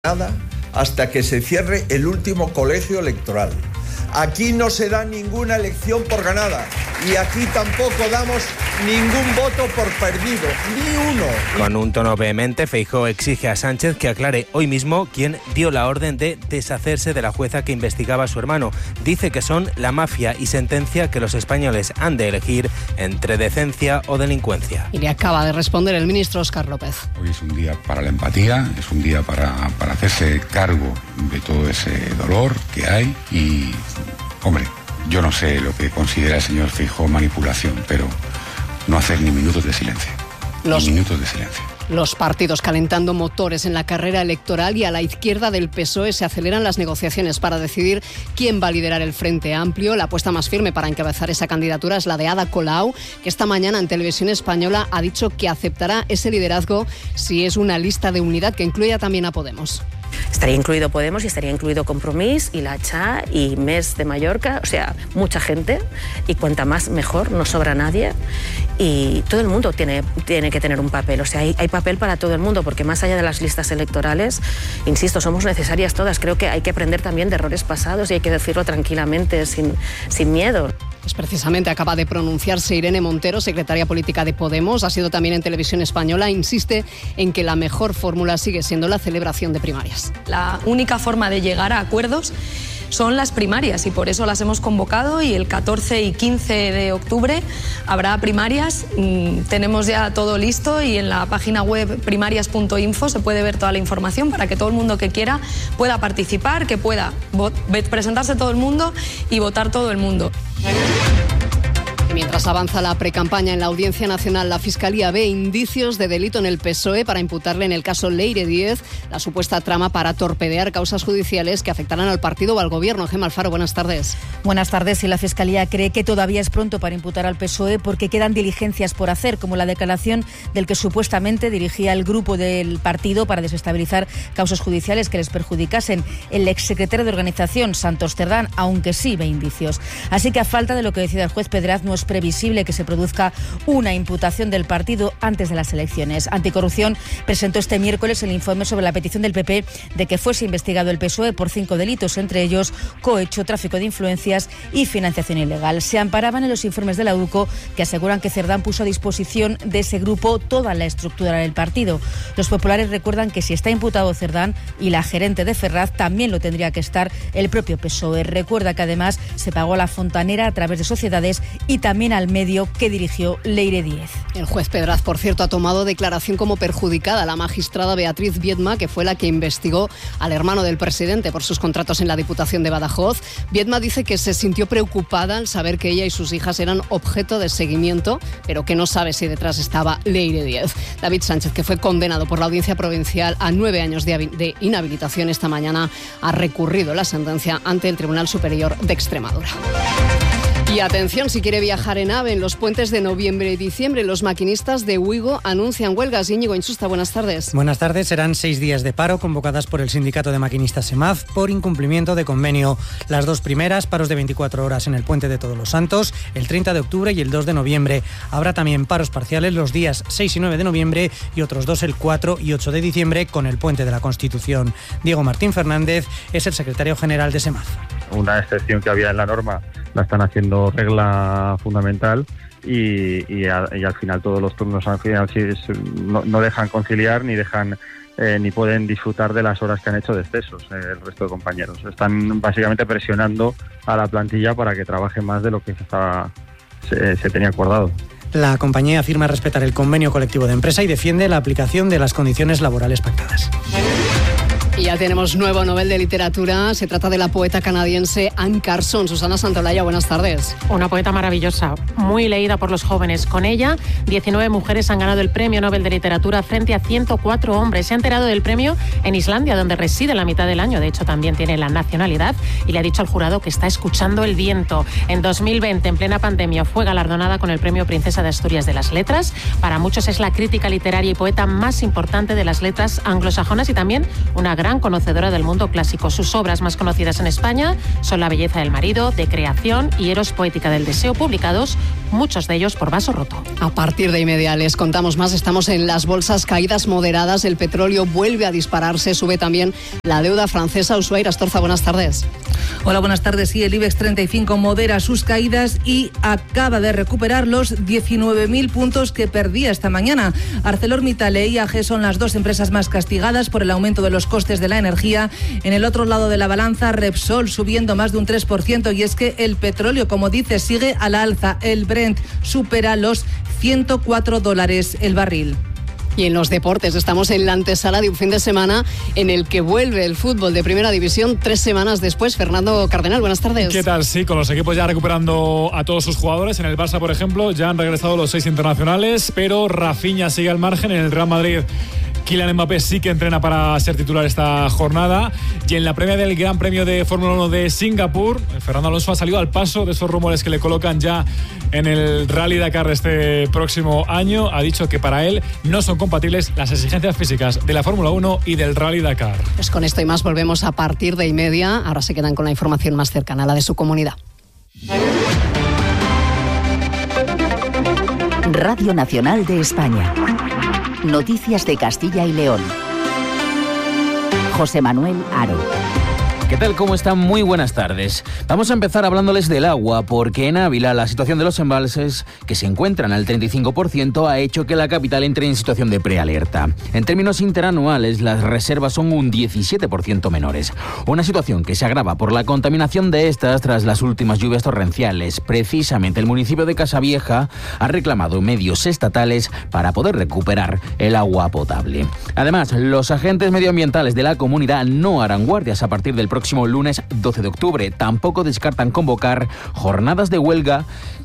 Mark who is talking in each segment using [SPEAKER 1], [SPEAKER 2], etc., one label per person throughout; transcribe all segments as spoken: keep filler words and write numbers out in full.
[SPEAKER 1] Nada hasta que se cierre el último colegio electoral. Aquí no se da ninguna elección por ganada y aquí tampoco damos ningún voto por perdido, ni uno.
[SPEAKER 2] Con un tono vehemente, Feijóo exige a Sánchez que aclare hoy mismo quién dio la orden de deshacerse de la jueza que investigaba a su hermano. Dice que son la mafia y sentencia que los españoles han de elegir entre decencia o delincuencia.
[SPEAKER 3] Y le acaba de responder el ministro Óscar López.
[SPEAKER 4] Hoy es un día para la empatía, es un día para, para hacerse cargo de todo ese dolor que hay y, hombre, yo no sé lo que considera el señor Feijóo manipulación, pero no hacer ni minutos de silencio.
[SPEAKER 3] Los,
[SPEAKER 4] ni minutos de silencio.
[SPEAKER 3] Los partidos calentando motores en la carrera electoral y a la izquierda del P S O E se aceleran las negociaciones para decidir quién va a liderar el Frente Amplio. La apuesta más firme para encabezar esa candidatura es la de Ada Colau, que esta mañana en Televisión Española ha dicho que aceptará ese liderazgo si es una lista de unidad que incluya también a Podemos.
[SPEAKER 5] Estaría incluido Podemos y estaría incluido Compromís y La Cha y Més de Mallorca, o sea, mucha gente, y cuanta más mejor, no sobra nadie y todo el mundo tiene, tiene que tener un papel, o sea, hay, hay papel para todo el mundo, porque más allá de las listas electorales, insisto, somos necesarias todas. Creo que hay que aprender también de errores pasados y hay que decirlo tranquilamente, sin, sin miedo.
[SPEAKER 3] Pues precisamente acaba de pronunciarse Irene Montero, secretaria política de Podemos. Ha sido también en Televisión Española. Insiste en que la mejor fórmula sigue siendo la celebración de primarias.
[SPEAKER 6] La única forma de llegar a acuerdos son las primarias y por eso las hemos convocado, y el catorce y quince de octubre habrá primarias. Tenemos ya todo listo y en la página web primarias punto info se puede ver toda la información para que todo el mundo que quiera pueda participar, que pueda presentarse todo el mundo y votar todo el mundo.
[SPEAKER 3] Mientras avanza la precampaña en la Audiencia Nacional, la Fiscalía ve indicios de delito en el P S O E para imputarle en el caso Leire Díez la supuesta trama para torpedear causas judiciales que afectarán al partido o al gobierno. Gemma Alfaro, buenas tardes.
[SPEAKER 7] Buenas tardes. Y la Fiscalía cree que todavía es pronto para imputar al P S O E porque quedan diligencias por hacer, como la declaración del que supuestamente dirigía el grupo del partido para desestabilizar causas judiciales que les perjudicasen, el exsecretario de organización, Santos Cerdán, aunque sí ve indicios. Así que a falta de lo que decida el juez Pedraz, no es previsible que se produzca una imputación del partido antes de las elecciones. Anticorrupción presentó este miércoles el informe sobre la petición del P P de que fuese investigado el P S O E por cinco delitos, entre ellos cohecho, tráfico de influencias y financiación ilegal. Se amparaban en los informes de la U C O, que aseguran que Cerdán puso a disposición de ese grupo toda la estructura del partido. Los populares recuerdan que si está imputado Cerdán y la gerente de Ferraz, también lo tendría que estar el propio P S O E. Recuerda que además se pagó a la fontanera a través de sociedades y también también al medio que dirigió Leire Díez.
[SPEAKER 3] El juez Pedraz, por cierto, ha tomado declaración como perjudicada a la magistrada Beatriz Viedma, que fue la que investigó al hermano del presidente por sus contratos en la Diputación de Badajoz. Viedma dice que se sintió preocupada al saber que ella y sus hijas eran objeto de seguimiento, pero que no sabe si detrás estaba Leire Díez. David Sánchez, que fue condenado por la Audiencia Provincial a nueve años de, de inhabilitación, esta mañana ha recurrido la sentencia ante el Tribunal Superior de Extremadura. Y atención, si quiere viajar en AVE en los puentes de noviembre y diciembre, los maquinistas de Ouigo anuncian huelgas. Íñigo Insusta, buenas tardes.
[SPEAKER 8] Buenas tardes. Serán seis días de paro convocadas por el sindicato de maquinistas SEMAF por incumplimiento de convenio. Las dos primeras, paros de veinticuatro horas en el puente de Todos los Santos, el treinta de octubre y el dos de noviembre. Habrá también paros parciales los días seis y nueve de noviembre y otros dos el cuatro y ocho de diciembre con el puente de la Constitución. Diego Martín Fernández es el secretario general de SEMAF.
[SPEAKER 9] Una excepción que había en la norma la están haciendo regla fundamental y, y, a, y al final todos los turnos al final sí, es, no, no dejan conciliar ni dejan eh, ni pueden disfrutar de las horas que han hecho de excesos eh, el resto de compañeros. Están básicamente presionando a la plantilla para que trabaje más de lo que se, estaba, se, se tenía acordado.
[SPEAKER 8] La compañía afirma respetar el convenio colectivo de empresa y defiende la aplicación de las condiciones laborales pactadas.
[SPEAKER 3] Y ya tenemos nuevo Nobel de Literatura. Se trata de la poeta canadiense Anne Carson. Susana Santolaya, buenas tardes.
[SPEAKER 10] Una poeta maravillosa, muy leída por los jóvenes. Con ella, diecinueve mujeres han ganado el Premio Nobel de Literatura frente a ciento cuatro hombres. Se ha enterado del premio en Islandia, donde reside la mitad del año. De hecho, también tiene la nacionalidad y le ha dicho al jurado que está escuchando el viento. En dos mil veinte, en plena pandemia, fue galardonada con el Premio Princesa de Asturias de las Letras. Para muchos es la crítica literaria y poeta más importante de las letras anglosajonas y también una gran conocedora del mundo clásico. Sus obras más conocidas en España son La belleza del marido, De creación y Eros poética del deseo, publicados muchos de ellos por Vaso Roto.
[SPEAKER 3] A partir de y media les contamos más. Estamos en las bolsas, caídas moderadas, el petróleo vuelve a dispararse, sube también la deuda francesa. Ushuaia Astorza, buenas tardes.
[SPEAKER 11] Hola, buenas tardes. Sí, el IBEX treinta y cinco modera sus caídas y acaba de recuperar los diecinueve mil puntos que perdía esta mañana. ArcelorMittal e I A G son las dos empresas más castigadas por el aumento de los costes de la energía. En el otro lado de la balanza, Repsol subiendo más de un tres por ciento, y es que el petróleo, como dice, sigue a la alza. El Brent supera los ciento cuatro dólares el barril.
[SPEAKER 3] Y en los deportes estamos en la antesala de un fin de semana en el que vuelve el fútbol de Primera División tres semanas después. Fernando Cardenal, buenas tardes.
[SPEAKER 12] ¿Qué tal? Sí, con los equipos ya recuperando a todos sus jugadores. En el Barça, por ejemplo, ya han regresado los seis internacionales, pero Rafinha sigue al margen. En el Real Madrid, Kylian Mbappé sí que entrena para ser titular esta jornada. Y en la premia del Gran Premio de Fórmula uno de Singapur, Fernando Alonso ha salido al paso de esos rumores que le colocan ya en el Rally Dakar este próximo año. Ha dicho que para él no son compatibles las exigencias físicas de la Fórmula uno y del Rally Dakar.
[SPEAKER 3] Pues con esto y más volvemos a partir de y media. Ahora se quedan con la información más cercana, la de su comunidad.
[SPEAKER 13] Radio Nacional de España. Noticias de Castilla y León. José Manuel Aro.
[SPEAKER 14] ¿Qué tal? ¿Cómo están? Muy buenas tardes. Vamos a empezar hablándoles del agua, porque en Ávila la situación de los embalses, que se encuentran al treinta y cinco por ciento, ha hecho que la capital entre en situación de prealerta. En términos interanuales, las reservas son un diecisiete por ciento menores. Una situación que se agrava por la contaminación de estas tras las últimas lluvias torrenciales. Precisamente el municipio de Casavieja ha reclamado medios estatales para poder recuperar el agua potable. Además, los agentes medioambientales de la comunidad no harán guardias a partir del próximo próximo lunes doce de octubre. Tampoco descartan convocar jornadas de huelga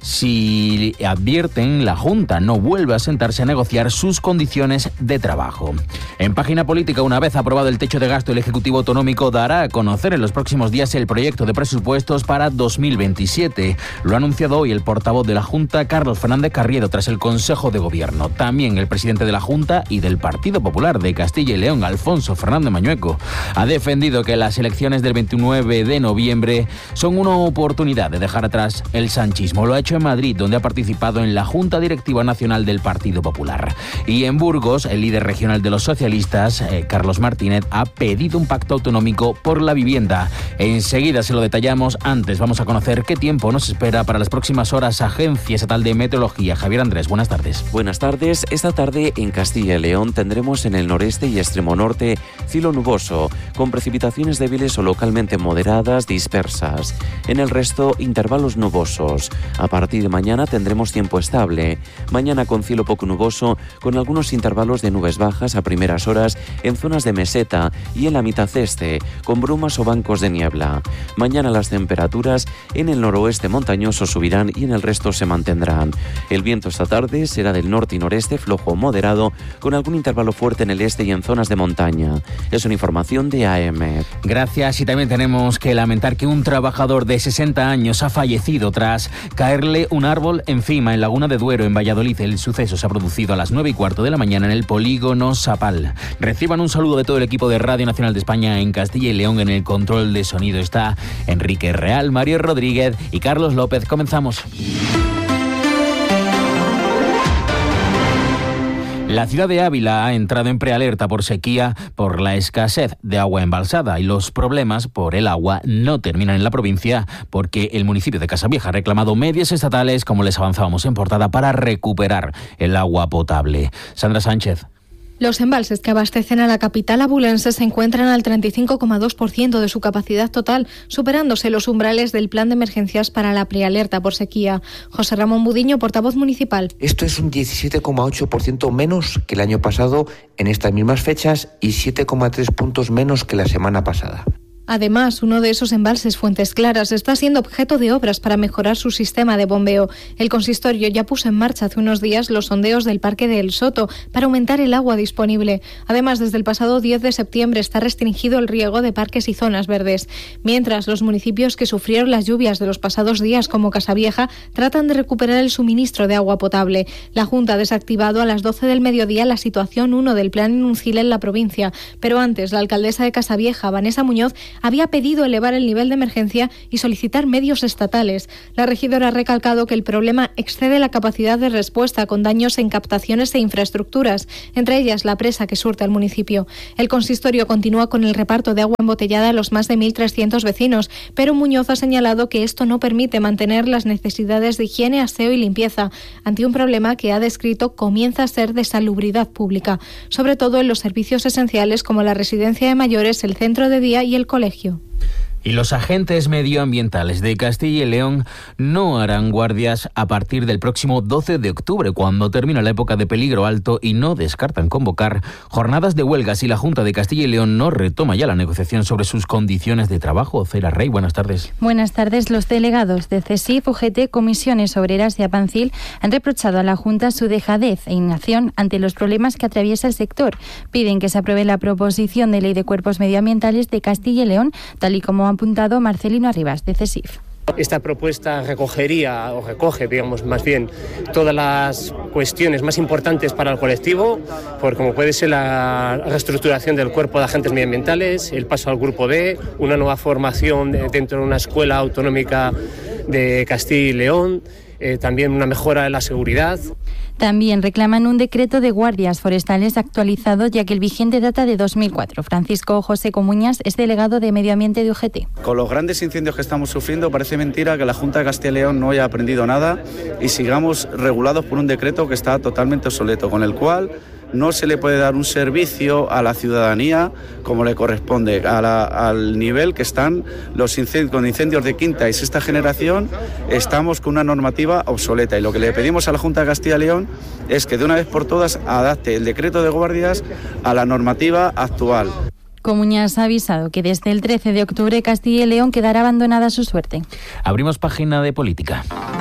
[SPEAKER 14] si advierten la Junta no vuelve a sentarse a negociar sus condiciones de trabajo. En página política, una vez aprobado el techo de gasto, el Ejecutivo Autonómico dará a conocer en los próximos días el proyecto de presupuestos para dos mil veintisiete. Lo ha anunciado hoy el portavoz de la Junta, Carlos Fernández Carriedo, tras el Consejo de Gobierno. También el presidente de la Junta y del Partido Popular de Castilla y León, Alfonso Fernández Mañueco, ha defendido que las elecciones del veintinueve de noviembre son una oportunidad de dejar atrás el sanchismo. Lo ha hecho en Madrid, donde ha participado en la Junta Directiva Nacional del Partido Popular. Y en Burgos, el líder regional de los socialistas, eh, Carlos Martínez, ha pedido un pacto autonómico por la vivienda. Enseguida se lo detallamos. Antes vamos a conocer qué tiempo nos espera para las próximas horas. Agencia Estatal de Meteorología. Javier Andrés, buenas tardes.
[SPEAKER 15] Buenas tardes. Esta tarde en Castilla y León tendremos en el noreste y extremo norte cielo nuboso, con precipitaciones débiles o localmente moderadas dispersas. En el resto, intervalos nubosos. A partir de mañana tendremos tiempo estable. Mañana con cielo poco nuboso, con algunos intervalos de nubes bajas a primeras horas en zonas de meseta y en la mitad este, con brumas o bancos de niebla. Mañana las temperaturas en el noroeste montañoso subirán y en el resto se mantendrán. El viento esta tarde será del norte y noreste, flojo o moderado, con algún intervalo fuerte en el este y en zonas de montaña. Es una información de A M.
[SPEAKER 14] Gracias. Y también tenemos que lamentar que un trabajador de sesenta años ha fallecido tras caerle un árbol encima en Laguna de Duero, en Valladolid. El suceso se ha producido a las nueve y cuarto de la mañana en el polígono Sapal. Reciban un saludo de todo el equipo de Radio Nacional de España en Castilla y León. En el control de sonido está Enrique Real, Mario Rodríguez y Carlos López. Comenzamos. La ciudad de Ávila ha entrado en prealerta por sequía por la escasez de agua embalsada, y los problemas por el agua no terminan en la provincia, porque el municipio de Casavieja ha reclamado medios estatales, como les avanzábamos en portada, para recuperar el agua potable. Sandra Sánchez.
[SPEAKER 16] Los embalses que abastecen a la capital abulense se encuentran al treinta y cinco coma dos por ciento de su capacidad total, superándose los umbrales del plan de emergencias para la prealerta por sequía. José Ramón Budiño, portavoz municipal.
[SPEAKER 17] Esto es un diecisiete coma ocho por ciento menos que el año pasado en estas mismas fechas y siete coma tres puntos menos que la semana pasada.
[SPEAKER 16] Además, uno de esos embalses, Fuentes Claras, está siendo objeto de obras para mejorar su sistema de bombeo. El consistorio ya puso en marcha hace unos días los sondeos del Parque de El Soto para aumentar el agua disponible. Además, desde el pasado diez de septiembre está restringido el riego de parques y zonas verdes. Mientras, los municipios que sufrieron las lluvias de los pasados días, como Casavieja, tratan de recuperar el suministro de agua potable. La Junta ha desactivado a las doce del mediodía la situación uno del Plan Inuncil en la provincia, pero antes la alcaldesa de Casavieja, Vanessa Muñoz, había pedido elevar el nivel de emergencia y solicitar medios estatales. La regidora ha recalcado que el problema excede la capacidad de respuesta, con daños en captaciones e infraestructuras, entre ellas la presa que surte al municipio. El consistorio continúa con el reparto de agua embotellada a los más de mil trescientos vecinos, pero Muñoz ha señalado que esto no permite mantener las necesidades de higiene, aseo y limpieza, ante un problema que ha descrito comienza a ser de salubridad pública, sobre todo en los servicios esenciales como la residencia de mayores, el centro de día y el colegio.
[SPEAKER 14] Y los agentes medioambientales de Castilla y León no harán guardias a partir del próximo doce de octubre, cuando termina la época de peligro alto, y no descartan convocar jornadas de huelga si la Junta de Castilla y León no retoma ya la negociación sobre sus condiciones de trabajo. Cera Rey, buenas tardes.
[SPEAKER 18] Buenas tardes. Los delegados de CESIF, U G T, Comisiones Obreras y Apancil han reprochado a la Junta su dejadez e inacción ante los problemas que atraviesa el sector. Piden que se apruebe la proposición de ley de cuerpos medioambientales de Castilla y León, tal y como han apuntado Marcelino Arribas, de CESIF.
[SPEAKER 19] Esta propuesta recogería, o recoge, digamos, más bien, todas las cuestiones más importantes para el colectivo, por como puede ser la reestructuración del cuerpo de agentes medioambientales, el paso al grupo D, una nueva formación dentro de una escuela autonómica de Castilla y León, eh, también una mejora de la seguridad.
[SPEAKER 18] También reclaman un decreto de guardias forestales actualizado, ya que el vigente data de dos mil cuatro. Francisco José Comuñas es delegado de Medio Ambiente de U G T.
[SPEAKER 20] Con los grandes incendios que estamos sufriendo, parece mentira que la Junta de Castilla y León no haya aprendido nada y sigamos regulados por un decreto que está totalmente obsoleto, con el cual no se le puede dar un servicio a la ciudadanía como le corresponde, a la, al nivel que están los incendios, con incendios de quinta y sexta generación. Estamos con una normativa obsoleta y lo que le pedimos a la Junta de Castilla y León es que de una vez por todas adapte el decreto de guardias a la normativa actual.
[SPEAKER 18] Comuñas ha avisado que desde el trece de octubre Castilla y León quedará abandonada a su suerte.
[SPEAKER 14] Abrimos página de política.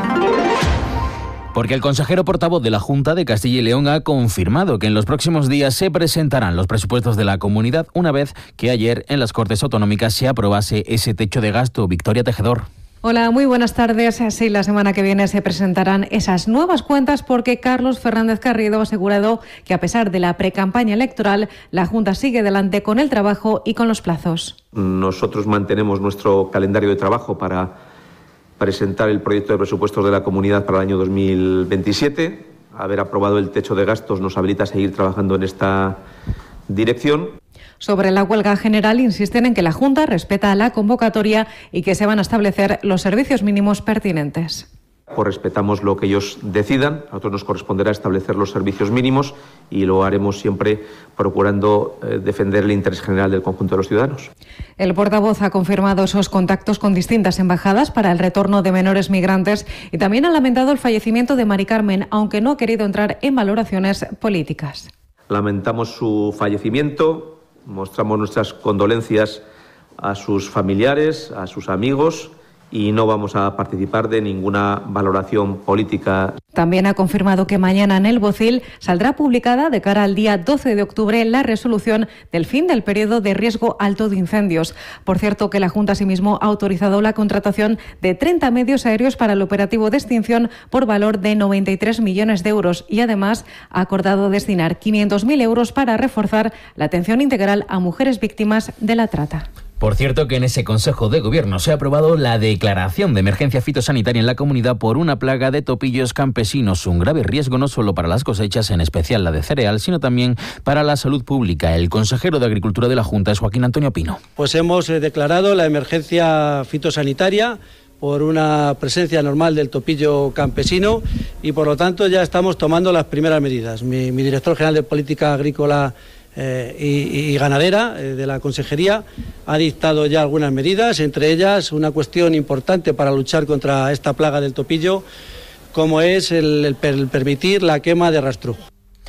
[SPEAKER 14] Porque el consejero portavoz de la Junta de Castilla y León ha confirmado que en los próximos días se presentarán los presupuestos de la comunidad, una vez que ayer en las Cortes Autonómicas se aprobase ese techo de gasto. Victoria Tejedor.
[SPEAKER 21] Hola, muy buenas tardes. Sí, la semana que viene se presentarán esas nuevas cuentas, porque Carlos Fernández Garrido ha asegurado que a pesar de la precampaña electoral, la Junta sigue adelante con el trabajo y con los plazos.
[SPEAKER 22] Nosotros mantenemos nuestro calendario de trabajo para presentar el proyecto de presupuestos de la comunidad para el año dos mil veintisiete. Haber aprobado el techo de gastos nos habilita a seguir trabajando en esta dirección.
[SPEAKER 21] Sobre la huelga general, insisten en que la Junta respeta la convocatoria y que se van a establecer los servicios mínimos pertinentes.
[SPEAKER 22] Pues respetamos lo que ellos decidan. A nosotros nos corresponderá establecer los servicios mínimos y lo haremos siempre procurando eh, defender el interés general del conjunto de los ciudadanos.
[SPEAKER 21] El portavoz ha confirmado esos contactos con distintas embajadas para el retorno de menores migrantes y también ha lamentado el fallecimiento de Mari Carmen, aunque no ha querido entrar en valoraciones políticas.
[SPEAKER 22] Lamentamos su fallecimiento, mostramos nuestras condolencias a sus familiares, a sus amigos, y no vamos a participar de ninguna valoración política.
[SPEAKER 21] También ha confirmado que mañana en el Bocil saldrá publicada de cara al día doce de octubre la resolución del fin del periodo de riesgo alto de incendios. Por cierto, que la Junta asimismo ha autorizado la contratación de treinta medios aéreos para el operativo de extinción por valor de noventa y tres millones de euros y además ha acordado destinar quinientos mil euros para reforzar la atención integral a mujeres víctimas de la trata.
[SPEAKER 14] Por cierto, que en ese Consejo de Gobierno se ha aprobado la declaración de emergencia fitosanitaria en la comunidad por una plaga de topillos campesinos, un grave riesgo no solo para las cosechas, en especial la de cereal, sino también para la salud pública. El consejero de Agricultura de la Junta es Joaquín Antonio Pino.
[SPEAKER 23] Pues hemos declarado la emergencia fitosanitaria por una presencia normal del topillo campesino y por lo tanto ya estamos tomando las primeras medidas. Mi, mi director general de Política Agrícola Eh, y, y ganadera eh, de la Consejería ha dictado ya algunas medidas, entre ellas una cuestión importante para luchar contra esta plaga del topillo, como es el, el, el permitir la quema de rastrujo.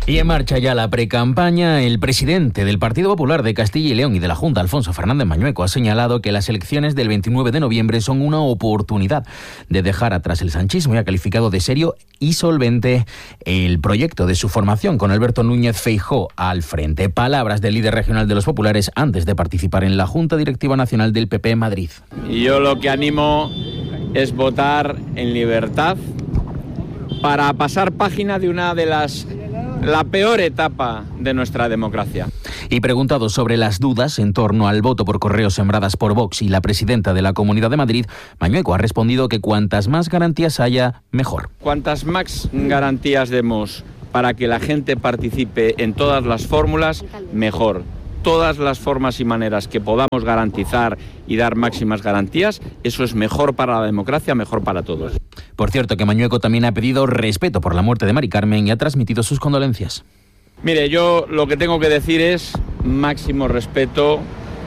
[SPEAKER 14] Y en marcha ya la precampaña, el presidente del Partido Popular de Castilla y León y de la Junta, Alfonso Fernández Mañueco, ha señalado que las elecciones del veintinueve de noviembre son una oportunidad de dejar atrás el sanchismo y ha calificado de serio y solvente el proyecto de su formación con Alberto Núñez Feijóo al frente. Palabras del líder regional de los populares antes de participar en la Junta Directiva Nacional del P P en Madrid.
[SPEAKER 1] Y yo lo que animo es votar en libertad para pasar página de una de las la peor etapa de nuestra democracia.
[SPEAKER 14] Y preguntado sobre las dudas en torno al voto por correo sembradas por Vox y la presidenta de la Comunidad de Madrid, Mañueco ha respondido que cuantas más garantías haya, mejor.
[SPEAKER 1] Cuantas más garantías demos para que la gente participe en todas las fórmulas, mejor. Todas las formas y maneras que podamos garantizar y dar máximas garantías, eso es mejor para la democracia, mejor para todos.
[SPEAKER 14] Por cierto, que Mañueco también ha pedido respeto por la muerte de Mari Carmen y ha transmitido sus condolencias.
[SPEAKER 1] Mire, yo lo que tengo que decir es máximo respeto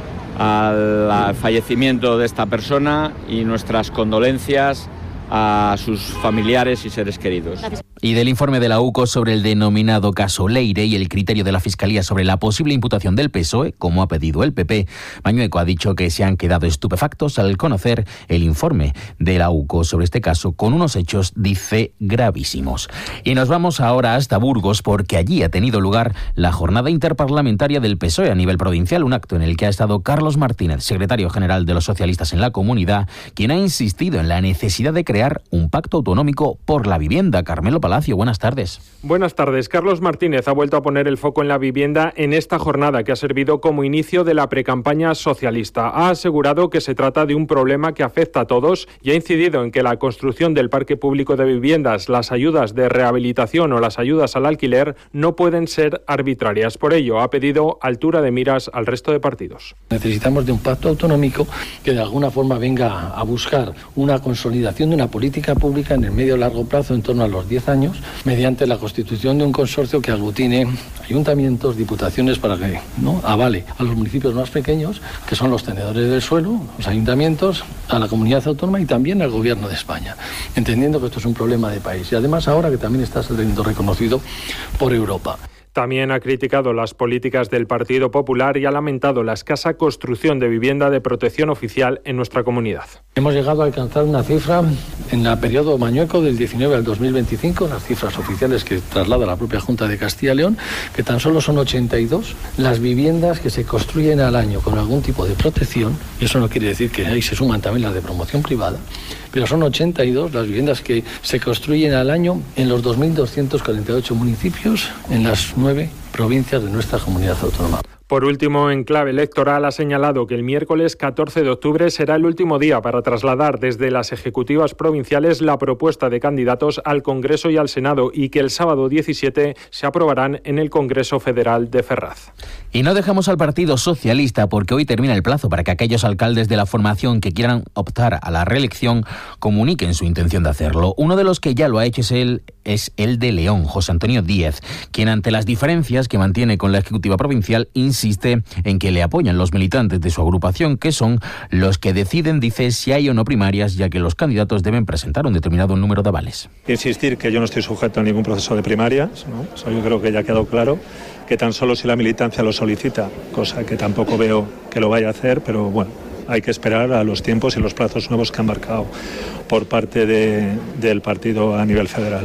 [SPEAKER 1] al fallecimiento de esta persona y nuestras condolencias a sus familiares y seres queridos.
[SPEAKER 14] Y del informe de la U C O sobre el denominado caso Leire y el criterio de la Fiscalía sobre la posible imputación del P S O E, como ha pedido el P P, Mañueco ha dicho que se han quedado estupefactos al conocer el informe de la U C O sobre este caso con unos hechos, dice, gravísimos. Y nos vamos ahora hasta Burgos porque allí ha tenido lugar la jornada interparlamentaria del P S O E a nivel provincial, un acto en el que ha estado Carlos Martínez, secretario general de los socialistas en la comunidad, quien ha insistido en la necesidad de crear un pacto autonómico por la vivienda. Carmelo Palacio, buenas tardes.
[SPEAKER 2] Buenas tardes. Carlos Martínez ha vuelto a poner el foco en la vivienda en esta jornada que ha servido como inicio de la precampaña socialista. Ha asegurado que se trata de un problema que afecta a todos y ha incidido en que la construcción del parque público de viviendas, las ayudas de rehabilitación o las ayudas al alquiler no pueden ser arbitrarias. Por ello, ha pedido altura de miras al resto de partidos.
[SPEAKER 4] Necesitamos de un pacto autonómico que de alguna forma venga a buscar una consolidación de una política pública en el medio y largo plazo, en torno a los diez años, mediante la constitución de un consorcio que aglutine ayuntamientos, diputaciones, para que no avale a los municipios más pequeños, que son los tenedores del suelo, los ayuntamientos, a la comunidad autónoma y también al gobierno de España, entendiendo que esto es un problema de país y además ahora que también está siendo reconocido por Europa.
[SPEAKER 2] También ha criticado las políticas del Partido Popular y ha lamentado la escasa construcción de vivienda de protección oficial en nuestra comunidad.
[SPEAKER 4] Hemos llegado a alcanzar una cifra en el periodo Mañueco del diecinueve al dos mil veinticinco, las cifras oficiales que traslada la propia Junta de Castilla y León, que tan solo son ochenta y dos las viviendas que se construyen al año con algún tipo de protección. Eso no quiere decir que ahí se suman también las de promoción privada, pero son ochenta y dos las viviendas que se construyen al año en los dos mil doscientos cuarenta y ocho municipios en las nueve provincias de nuestra comunidad autónoma.
[SPEAKER 2] Por último, en clave electoral, ha señalado que el miércoles catorce de octubre será el último día para trasladar desde las ejecutivas provinciales la propuesta de candidatos al Congreso y al Senado y que el sábado diecisiete se aprobarán en el Congreso Federal de Ferraz.
[SPEAKER 14] Y no dejamos al Partido Socialista porque hoy termina el plazo para que aquellos alcaldes de la formación que quieran optar a la reelección comuniquen su intención de hacerlo. Uno de los que ya lo ha hecho es el, es el de León, José Antonio Díez, quien ante las diferencias que mantiene con la Ejecutiva Provincial insiste en que le apoyan los militantes de su agrupación, que son los que deciden, dice, si hay o no primarias, ya que los candidatos deben presentar un determinado número de avales.
[SPEAKER 24] Insistir que yo no estoy sujeto a ningún proceso de primarias, ¿no? O sea, yo creo que ya ha quedado claro que tan solo si la militancia lo solicita, cosa que tampoco veo que lo vaya a hacer, pero bueno, hay que esperar a los tiempos y los plazos nuevos que han marcado por parte de, del partido a nivel federal.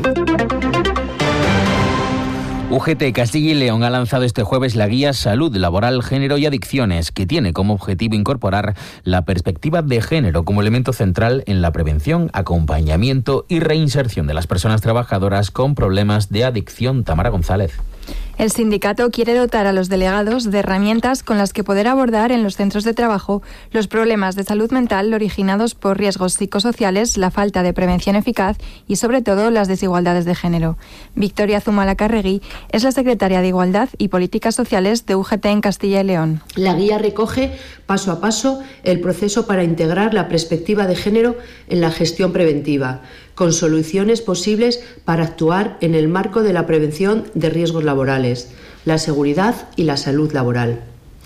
[SPEAKER 14] U G T Castilla y León ha lanzado este jueves la guía Salud Laboral, Género y Adicciones, que tiene como objetivo incorporar la perspectiva de género como elemento central en la prevención, acompañamiento y reinserción de las personas trabajadoras con problemas de adicción. Tamara González.
[SPEAKER 25] El sindicato quiere dotar a los delegados de herramientas con las que poder abordar en los centros de trabajo los problemas de salud mental originados por riesgos psicosociales, la falta de prevención eficaz y, sobre todo, las desigualdades de género. Victoria Zumalacarregui es la secretaria de Igualdad y Políticas Sociales de U G T en Castilla y León.
[SPEAKER 26] La guía recoge paso a paso el proceso para integrar la perspectiva de género en la gestión preventiva, con soluciones posibles para actuar en el marco de la prevención de riesgos laborales, la seguridad y la salud laboral.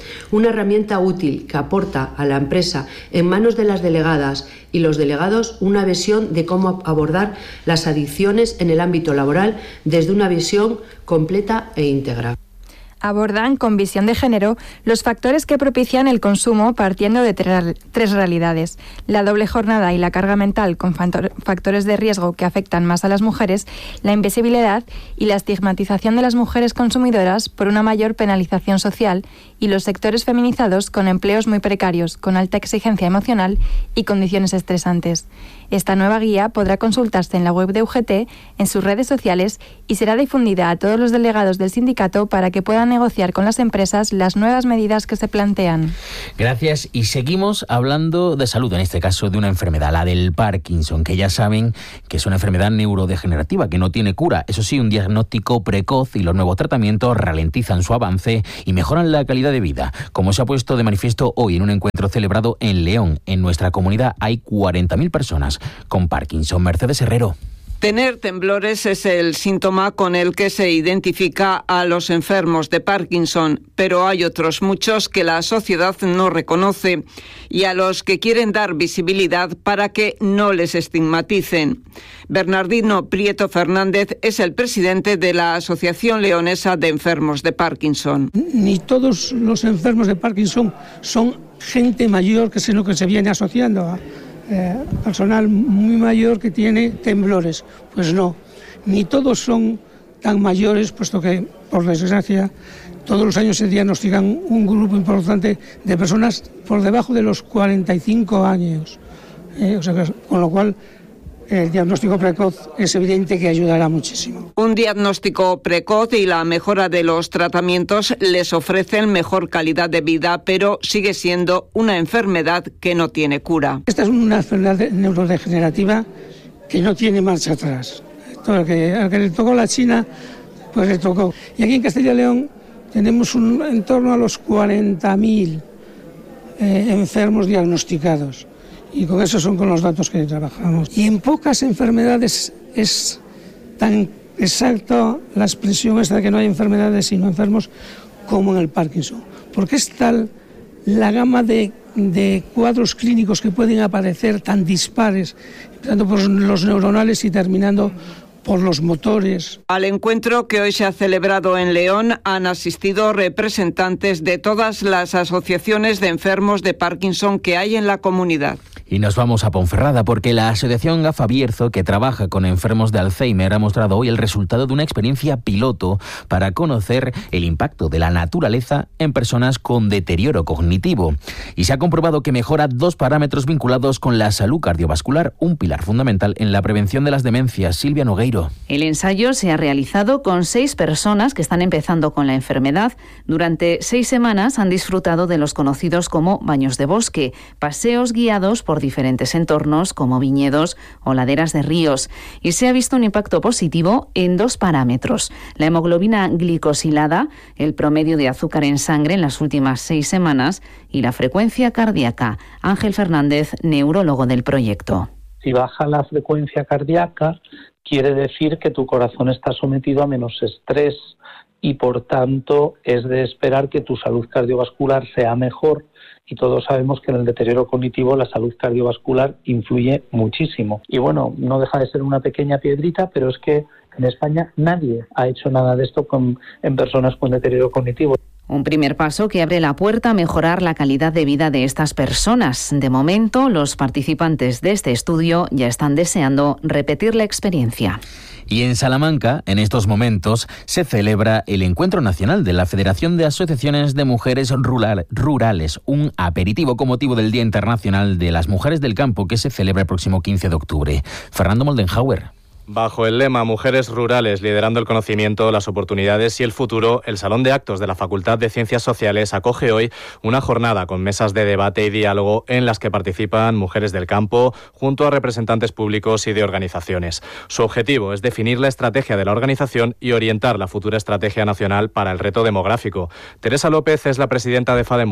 [SPEAKER 26] Una herramienta útil que aporta a la empresa en manos de las delegadas y los delegados una visión de cómo abordar las adicciones en el ámbito laboral desde una visión completa e íntegra.
[SPEAKER 25] Abordan con visión de género los factores que propician el consumo partiendo de tres realidades: la doble jornada y la carga mental con factores de riesgo que afectan más a las mujeres, la invisibilidad y la estigmatización de las mujeres consumidoras por una mayor penalización social y los sectores feminizados con empleos muy precarios, con alta exigencia emocional y condiciones estresantes. Esta nueva guía podrá consultarse en la web de U G T, en sus redes sociales y será difundida a todos los delegados del sindicato para que puedan negociar con las empresas las nuevas medidas que se plantean.
[SPEAKER 14] Gracias. Y seguimos hablando de salud, en este caso de una enfermedad, la del Parkinson, que ya saben que es una enfermedad neurodegenerativa que no tiene cura. Eso sí, un diagnóstico precoz y los nuevos tratamientos ralentizan su avance y mejoran la calidad de vida. Como se ha puesto de manifiesto hoy en un encuentro celebrado en León, en nuestra comunidad hay cuarenta mil personas con Parkinson. Mercedes Herrero.
[SPEAKER 5] Tener temblores es el síntoma con el que se identifica a los enfermos de Parkinson, pero hay otros muchos que la sociedad no reconoce y a los que quieren dar visibilidad para que no les estigmaticen. Bernardino Prieto Fernández es el presidente de la Asociación Leonesa de Enfermos de Parkinson.
[SPEAKER 6] Ni todos los enfermos de Parkinson son gente mayor, que es lo que se viene asociando a Eh, personal muy mayor que tiene temblores. Pues no, ni todos son tan mayores, puesto que, por desgracia, todos los años se diagnostican un grupo importante de personas por debajo de los cuarenta y cinco años. Eh, o sea que, con lo cual, el diagnóstico precoz es evidente que ayudará muchísimo.
[SPEAKER 5] Un diagnóstico precoz y la mejora de los tratamientos les ofrecen mejor calidad de vida, pero sigue siendo una enfermedad que no tiene cura.
[SPEAKER 6] Esta es una enfermedad neurodegenerativa que no tiene marcha atrás. Todo el que, al que le tocó la China, pues le tocó. Y aquí en Castilla y León tenemos un, en torno a los cuarenta mil eh, enfermos diagnosticados. Y con eso son con los datos que trabajamos. Y en pocas enfermedades es tan exacta la expresión esta de que no hay enfermedades sino enfermos como en el Parkinson. Porque es tal la gama de, de cuadros clínicos que pueden aparecer tan dispares, empezando por los neuronales y terminando por los motores.
[SPEAKER 5] Al encuentro que hoy se ha celebrado en León han asistido representantes de todas las asociaciones de enfermos de Parkinson que hay en la comunidad.
[SPEAKER 14] Y nos vamos a Ponferrada porque la asociación Gafa Bierzo, que trabaja con enfermos de Alzheimer, ha mostrado hoy el resultado de una experiencia piloto para conocer el impacto de la naturaleza en personas con deterioro cognitivo. Y se ha comprobado que mejora dos parámetros vinculados con la salud cardiovascular, un pilar fundamental en la prevención de las demencias. Silvia Nogueiro.
[SPEAKER 7] El ensayo se ha realizado con seis personas que están empezando con la enfermedad. Durante seis semanas han disfrutado de los conocidos como baños de bosque, paseos guiados por diferentes entornos como viñedos o laderas de ríos, y se ha visto un impacto positivo en dos parámetros: la hemoglobina glicosilada, el promedio de azúcar en sangre en las últimas seis semanas, y la frecuencia cardíaca. Ángel Fernández, neurólogo del proyecto.
[SPEAKER 8] Si baja la frecuencia cardíaca, quiere decir que tu corazón está sometido a menos estrés y, por tanto, es de esperar que tu salud cardiovascular sea mejor. Y todos sabemos que en el deterioro cognitivo la salud cardiovascular influye muchísimo. Y bueno, no deja de ser una pequeña piedrita, pero es que en España nadie ha hecho nada de esto con, en personas con deterioro cognitivo.
[SPEAKER 7] Un primer paso que abre la puerta a mejorar la calidad de vida de estas personas. De momento, los participantes de este estudio ya están deseando repetir la experiencia.
[SPEAKER 14] Y en Salamanca, en estos momentos, se celebra el Encuentro Nacional de la Federación de Asociaciones de Mujeres Rural, Rurales, un aperitivo con motivo del Día Internacional de las Mujeres del Campo que se celebra el próximo quince de octubre. Fernando Moldenhauer.
[SPEAKER 9] Bajo el lema Mujeres Rurales, liderando el conocimiento, las oportunidades y el futuro, el Salón de Actos de la Facultad de Ciencias Sociales acoge hoy una jornada con mesas de debate y diálogo en las que participan mujeres del campo junto a representantes públicos y de organizaciones. Su objetivo es definir la estrategia de la organización y orientar la futura estrategia nacional para el reto demográfico. Teresa López es la presidenta de FADEMUR.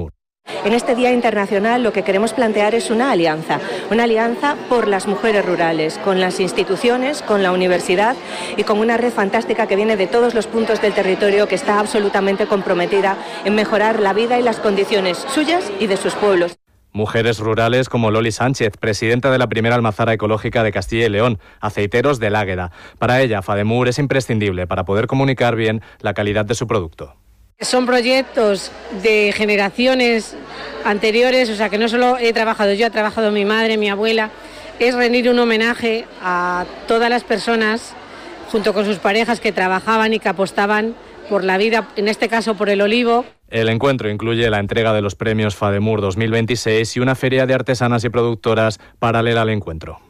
[SPEAKER 3] En este Día Internacional lo que queremos plantear es una alianza, una alianza por las mujeres rurales, con las instituciones, con la universidad y con una red fantástica que viene de todos los puntos del territorio, que está absolutamente comprometida en mejorar la vida y las condiciones suyas y de sus pueblos.
[SPEAKER 9] Mujeres rurales como Loli Sánchez, presidenta de la primera almazara ecológica de Castilla y León, Aceiteros del Águeda. Para ella, FADEMUR es imprescindible para poder comunicar bien la calidad de su producto.
[SPEAKER 10] Son proyectos de generaciones anteriores, o sea que no solo he trabajado yo, ha trabajado mi madre, mi abuela. Es rendir un homenaje a todas las personas, junto con sus parejas, que trabajaban y que apostaban por la vida, en este caso por el olivo.
[SPEAKER 9] El encuentro incluye la entrega de los premios FADEMUR dos mil veintiséis y una feria de artesanas y productoras paralela al encuentro.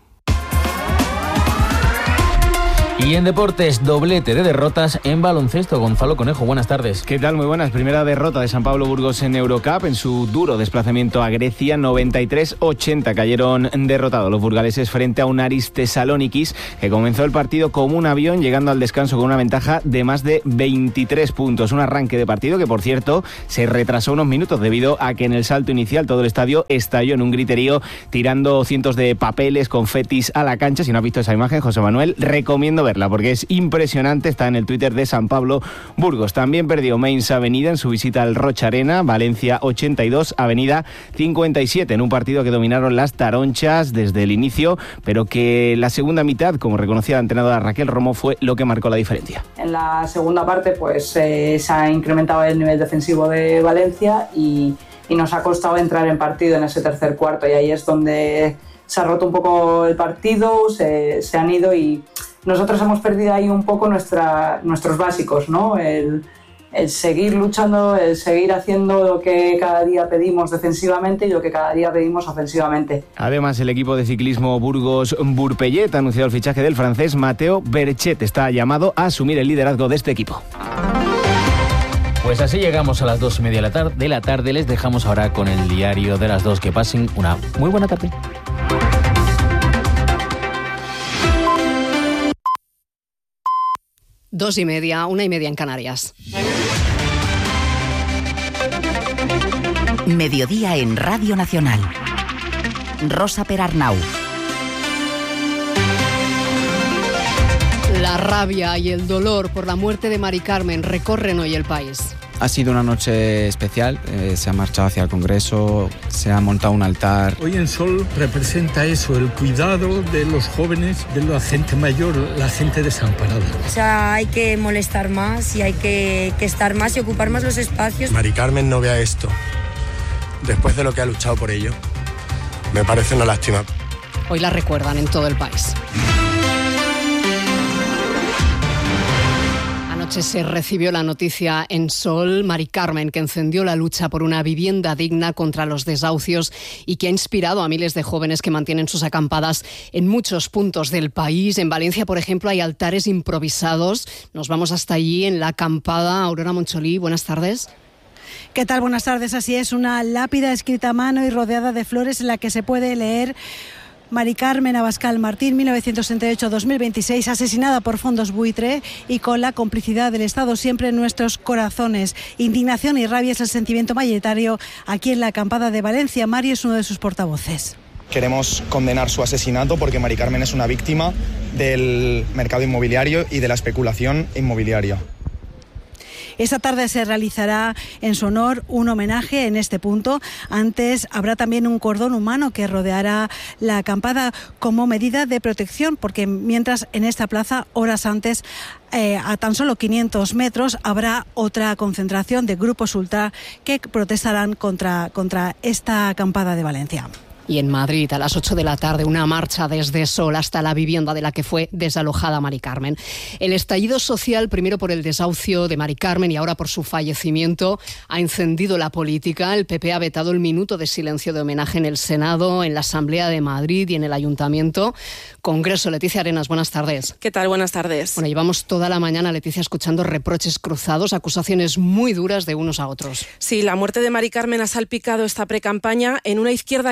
[SPEAKER 14] Y en deportes, doblete de derrotas en baloncesto. Gonzalo Conejo, buenas tardes.
[SPEAKER 11] ¿Qué tal? Muy buenas. Primera derrota de San Pablo Burgos en Eurocup en su duro desplazamiento a Grecia. noventa y tres ochenta cayeron derrotados los burgaleses frente a un Aris Thessalónikis, que comenzó el partido como un avión, llegando al descanso con una ventaja de más de veintitrés puntos. Un arranque de partido que, por cierto, se retrasó unos minutos debido a que en el salto inicial todo el estadio estalló en un griterío, tirando cientos de papeles, confetis a la cancha. Si no has visto esa imagen, José Manuel, recomiendo verla porque es impresionante. Está en el Twitter de San Pablo Burgos. También perdió Mainz Avenida en su visita al Rocha Arena. Valencia ochenta y dos, Avenida cincuenta y siete, en un partido que dominaron las taronchas desde el inicio, pero que la segunda mitad, como reconocía la entrenadora Raquel Romo, fue lo que marcó la diferencia.
[SPEAKER 12] En la segunda parte pues eh, se ha incrementado el nivel defensivo de Valencia y, y nos ha costado entrar en partido en ese tercer cuarto, y ahí es donde se ha roto un poco el partido, se, se han ido y nosotros hemos perdido ahí un poco nuestra, nuestros básicos, ¿no? El, el seguir luchando, el seguir haciendo lo que cada día pedimos defensivamente y lo que cada día pedimos ofensivamente.
[SPEAKER 11] Además, el equipo de ciclismo Burgos-Burpellet ha anunciado el fichaje del francés Mateo Berchet. Está llamado a asumir el liderazgo de este equipo.
[SPEAKER 14] Pues así llegamos a las dos y media de la, tar- de la tarde. Les dejamos ahora con el diario de las dos. Que pasen una muy buena tarde.
[SPEAKER 13] Dos y media, una y media en Canarias.
[SPEAKER 15] Mediodía en Radio Nacional. Rosa Perarnau.
[SPEAKER 13] La rabia y el dolor por la muerte de Mari Carmen recorren hoy el país.
[SPEAKER 27] Ha sido una noche especial, eh, se ha marchado hacia el Congreso, se ha montado un altar.
[SPEAKER 28] Hoy en Sol representa eso, el cuidado de los jóvenes, de la gente mayor, la gente desamparada.
[SPEAKER 29] O sea, hay que molestar más y hay que, que estar más y ocupar más los espacios.
[SPEAKER 30] Mari Carmen no vea esto, después de lo que ha luchado por ello, me parece una lástima.
[SPEAKER 13] Hoy la recuerdan en todo el país. Anoche se recibió la noticia en Sol, Mari Carmen, que encendió la lucha por una vivienda digna contra los desahucios y que ha inspirado a miles de jóvenes que mantienen sus acampadas en muchos puntos del país. En Valencia, por ejemplo, hay altares improvisados. Nos vamos hasta allí en la acampada. Aurora Moncholí, buenas tardes.
[SPEAKER 31] ¿Qué tal? Buenas tardes. Así es, una lápida escrita a mano y rodeada de flores en la que se puede leer: Mari Carmen Abascal Martín, mil novecientos sesenta y ocho a dos mil veintiséis, asesinada por fondos buitre y con la complicidad del Estado siempre en nuestros corazones. Indignación y rabia es el sentimiento mayoritario aquí en la acampada de Valencia. Mari es uno de sus portavoces.
[SPEAKER 32] Queremos condenar su asesinato porque Mari Carmen es una víctima del mercado inmobiliario y de la especulación inmobiliaria.
[SPEAKER 31] Esta tarde se realizará en su honor un homenaje en este punto. Antes habrá también un cordón humano que rodeará la acampada como medida de protección, porque mientras en esta plaza, horas antes, eh, a tan solo quinientos metros, habrá otra concentración de grupos ultra que protestarán contra, contra esta acampada de Valencia.
[SPEAKER 13] Y en Madrid, a las ocho de la tarde, una marcha desde Sol hasta la vivienda de la que fue desalojada Mari Carmen. El estallido social, primero por el desahucio de Mari Carmen y ahora por su fallecimiento, ha encendido la política. El P P ha vetado el minuto de silencio de homenaje en el Senado, en la Asamblea de Madrid y en el Ayuntamiento. Congreso, Leticia Arenas, buenas tardes.
[SPEAKER 33] ¿Qué tal? Buenas tardes.
[SPEAKER 13] Bueno, llevamos toda la mañana, Leticia, escuchando reproches cruzados, acusaciones muy duras de unos a otros.
[SPEAKER 33] Sí, la muerte de Mari Carmen ha salpicado esta precampaña en una izquierda que hace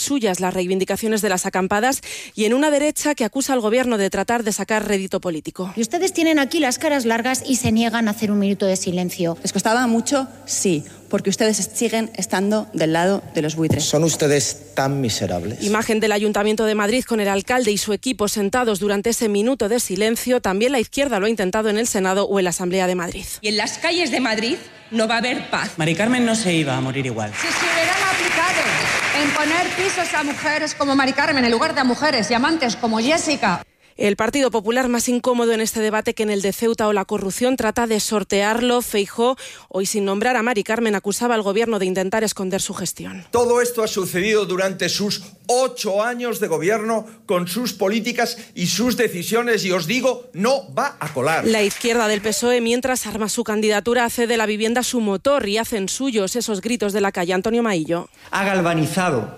[SPEAKER 1] suyas las reivindicaciones de las acampadas y en una derecha que acusa al gobierno de tratar de sacar rédito político.
[SPEAKER 2] Y ustedes tienen aquí las caras largas y se niegan a hacer un minuto de silencio.
[SPEAKER 4] ¿Les costaba mucho? Sí, porque ustedes siguen estando del lado de los buitres.
[SPEAKER 16] ¿Son ustedes tan miserables?
[SPEAKER 1] Imagen del Ayuntamiento de Madrid con el alcalde y su equipo sentados durante ese minuto de silencio. También la izquierda lo ha intentado en el Senado o en la Asamblea de Madrid.
[SPEAKER 17] Y en las calles de Madrid no va a haber paz.
[SPEAKER 18] Mari Carmen no se iba a morir igual.
[SPEAKER 19] Si se hubieran aplicado en poner pisos a mujeres como Mari Carmen en lugar de a mujeres y amantes como Jessica.
[SPEAKER 1] El Partido Popular, más incómodo en este debate que en el de Ceuta o la corrupción, trata de sortearlo. Feijóo, hoy sin nombrar a Mari Carmen, acusaba al gobierno de intentar esconder su gestión.
[SPEAKER 20] Todo esto ha sucedido durante sus ocho años de gobierno, con sus políticas y sus decisiones, y os digo, no va a colar.
[SPEAKER 1] La izquierda del P S O E, mientras arma su candidatura, hace de la vivienda su motor y hacen suyos esos gritos de la calle. Antonio Maillo.
[SPEAKER 21] Ha galvanizado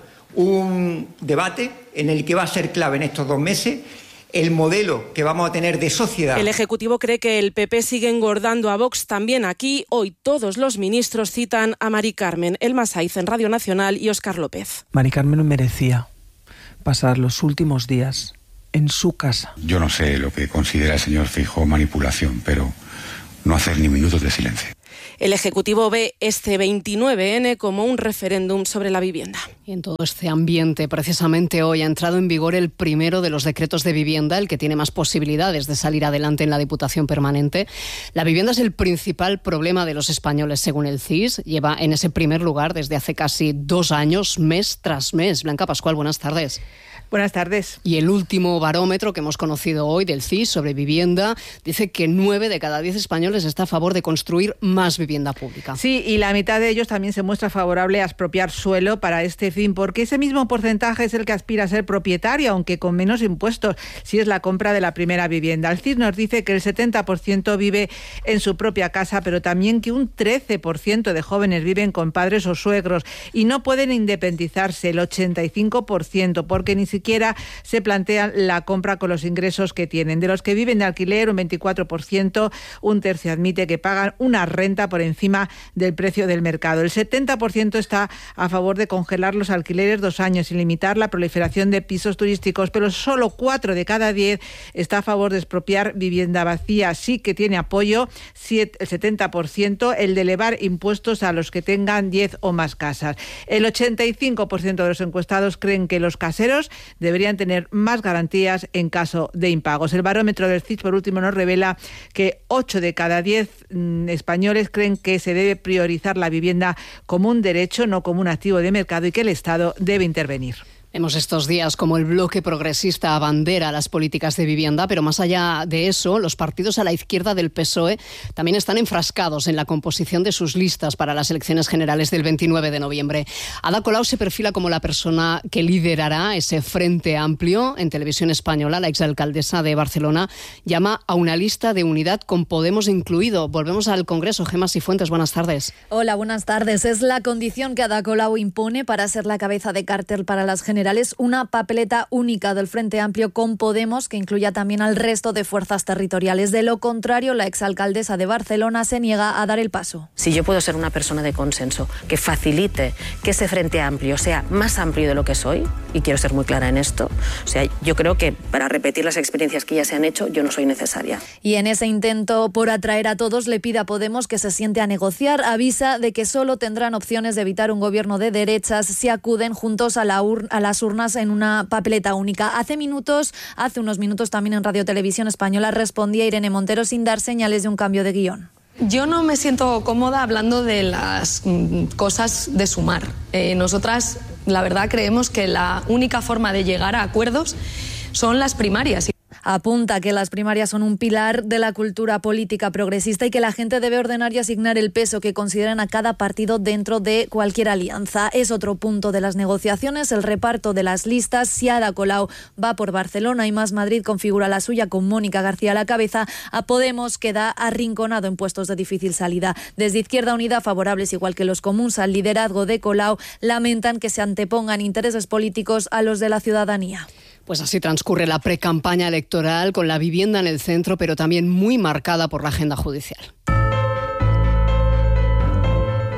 [SPEAKER 21] un debate en el que va a ser clave en estos dos meses el modelo que vamos a tener de sociedad.
[SPEAKER 1] El Ejecutivo cree que el P P sigue engordando a Vox también aquí. Hoy todos los ministros citan a Mari Carmen, Elma Saiz en Radio Nacional y Óscar López.
[SPEAKER 22] Mari Carmen merecía pasar los últimos días en su casa.
[SPEAKER 23] Yo no sé lo que considera el señor Feijóo manipulación, pero no hacer ni minutos de silencio.
[SPEAKER 1] El Ejecutivo ve este veintinueve ene como un referéndum sobre la vivienda.
[SPEAKER 13] Y en todo este ambiente, precisamente hoy ha entrado en vigor el primero de los decretos de vivienda, el que tiene más posibilidades de salir adelante en la Diputación Permanente. La vivienda es el principal problema de los españoles, según el C I S. Lleva en ese primer lugar desde hace casi dos años, mes tras mes. Blanca Pascual, buenas tardes.
[SPEAKER 24] Buenas tardes.
[SPEAKER 13] Y el último barómetro que hemos conocido hoy del C I S sobre vivienda dice que nueve de cada diez españoles está a favor de construir más vivienda pública.
[SPEAKER 24] Sí, y la mitad de ellos también se muestra favorable a expropiar suelo para este fin, porque ese mismo porcentaje es el que aspira a ser propietario, aunque con menos impuestos, si es la compra de la primera vivienda. El C I S nos dice que el setenta por ciento vive en su propia casa, pero también que un trece por ciento de jóvenes viven con padres o suegros y no pueden independizarse, el ochenta y cinco por ciento, porque ni siquiera siquiera se plantean la compra con los ingresos que tienen. De los que viven de alquiler, un veinticuatro por ciento, un tercio admite que pagan una renta por encima del precio del mercado. El setenta por ciento está a favor de congelar los alquileres dos años y limitar la proliferación de pisos turísticos, pero solo cuatro de cada diez está a favor de expropiar vivienda vacía. Sí que tiene apoyo el setenta por ciento, el de elevar impuestos a los que tengan diez o más casas. El ochenta y cinco por ciento de los encuestados creen que los caseros deberían tener más garantías en caso de impagos. El barómetro del C I S, por último, nos revela que ocho de cada diez mmm, españoles creen que se debe priorizar la vivienda como un derecho, no como un activo de mercado, y que el Estado debe intervenir.
[SPEAKER 13] Vemos estos días como el bloque progresista abandera las políticas de vivienda, pero más allá de eso, los partidos a la izquierda del P S O E también están enfrascados en la composición de sus listas para las elecciones generales del veintinueve de noviembre. Ada Colau se perfila como la persona que liderará ese frente amplio. En Televisión Española, la exalcaldesa de Barcelona llama a una lista de unidad con Podemos incluido. Volvemos al Congreso. Gemma Sifuentes, buenas tardes.
[SPEAKER 33] Hola, buenas tardes. Es la condición que Ada Colau impone para ser la cabeza de cartel para las generales. Una papeleta única del Frente Amplio con Podemos que incluya también al resto de fuerzas territoriales. De lo contrario, la exalcaldesa de Barcelona se niega a dar el paso.
[SPEAKER 34] Si yo puedo ser una persona de consenso que facilite que ese Frente Amplio sea más amplio de lo que soy, y quiero ser muy clara en esto, o sea, yo creo que para repetir las experiencias que ya se han hecho, yo no soy necesaria.
[SPEAKER 33] Y en ese intento por atraer a todos, le pide a Podemos que se siente a negociar. Avisa de que solo tendrán opciones de evitar un gobierno de derechas si acuden juntos a la urna, a las urnas en una papeleta única. Hace minutos, hace unos minutos también en Radio Televisión Española respondía Irene Montero sin dar señales de un cambio de guión.
[SPEAKER 35] Yo no me siento cómoda hablando de las mm, cosas de sumar. Eh, nosotras, la verdad, creemos que la única forma de llegar a acuerdos son las primarias.
[SPEAKER 33] Apunta que las primarias son un pilar de la cultura política progresista y que la gente debe ordenar y asignar el peso que consideran a cada partido dentro de cualquier alianza. Es otro punto de las negociaciones, el reparto de las listas. Si Ada Colau va por Barcelona y Más Madrid configura la suya con Mónica García a la cabeza, a Podemos queda arrinconado en puestos de difícil salida. Desde Izquierda Unida, favorables igual que los comuns al liderazgo de Colau, lamentan que se antepongan intereses políticos a los de la ciudadanía.
[SPEAKER 13] Pues así transcurre la precampaña electoral, con la vivienda en el centro, pero también muy marcada por la agenda judicial.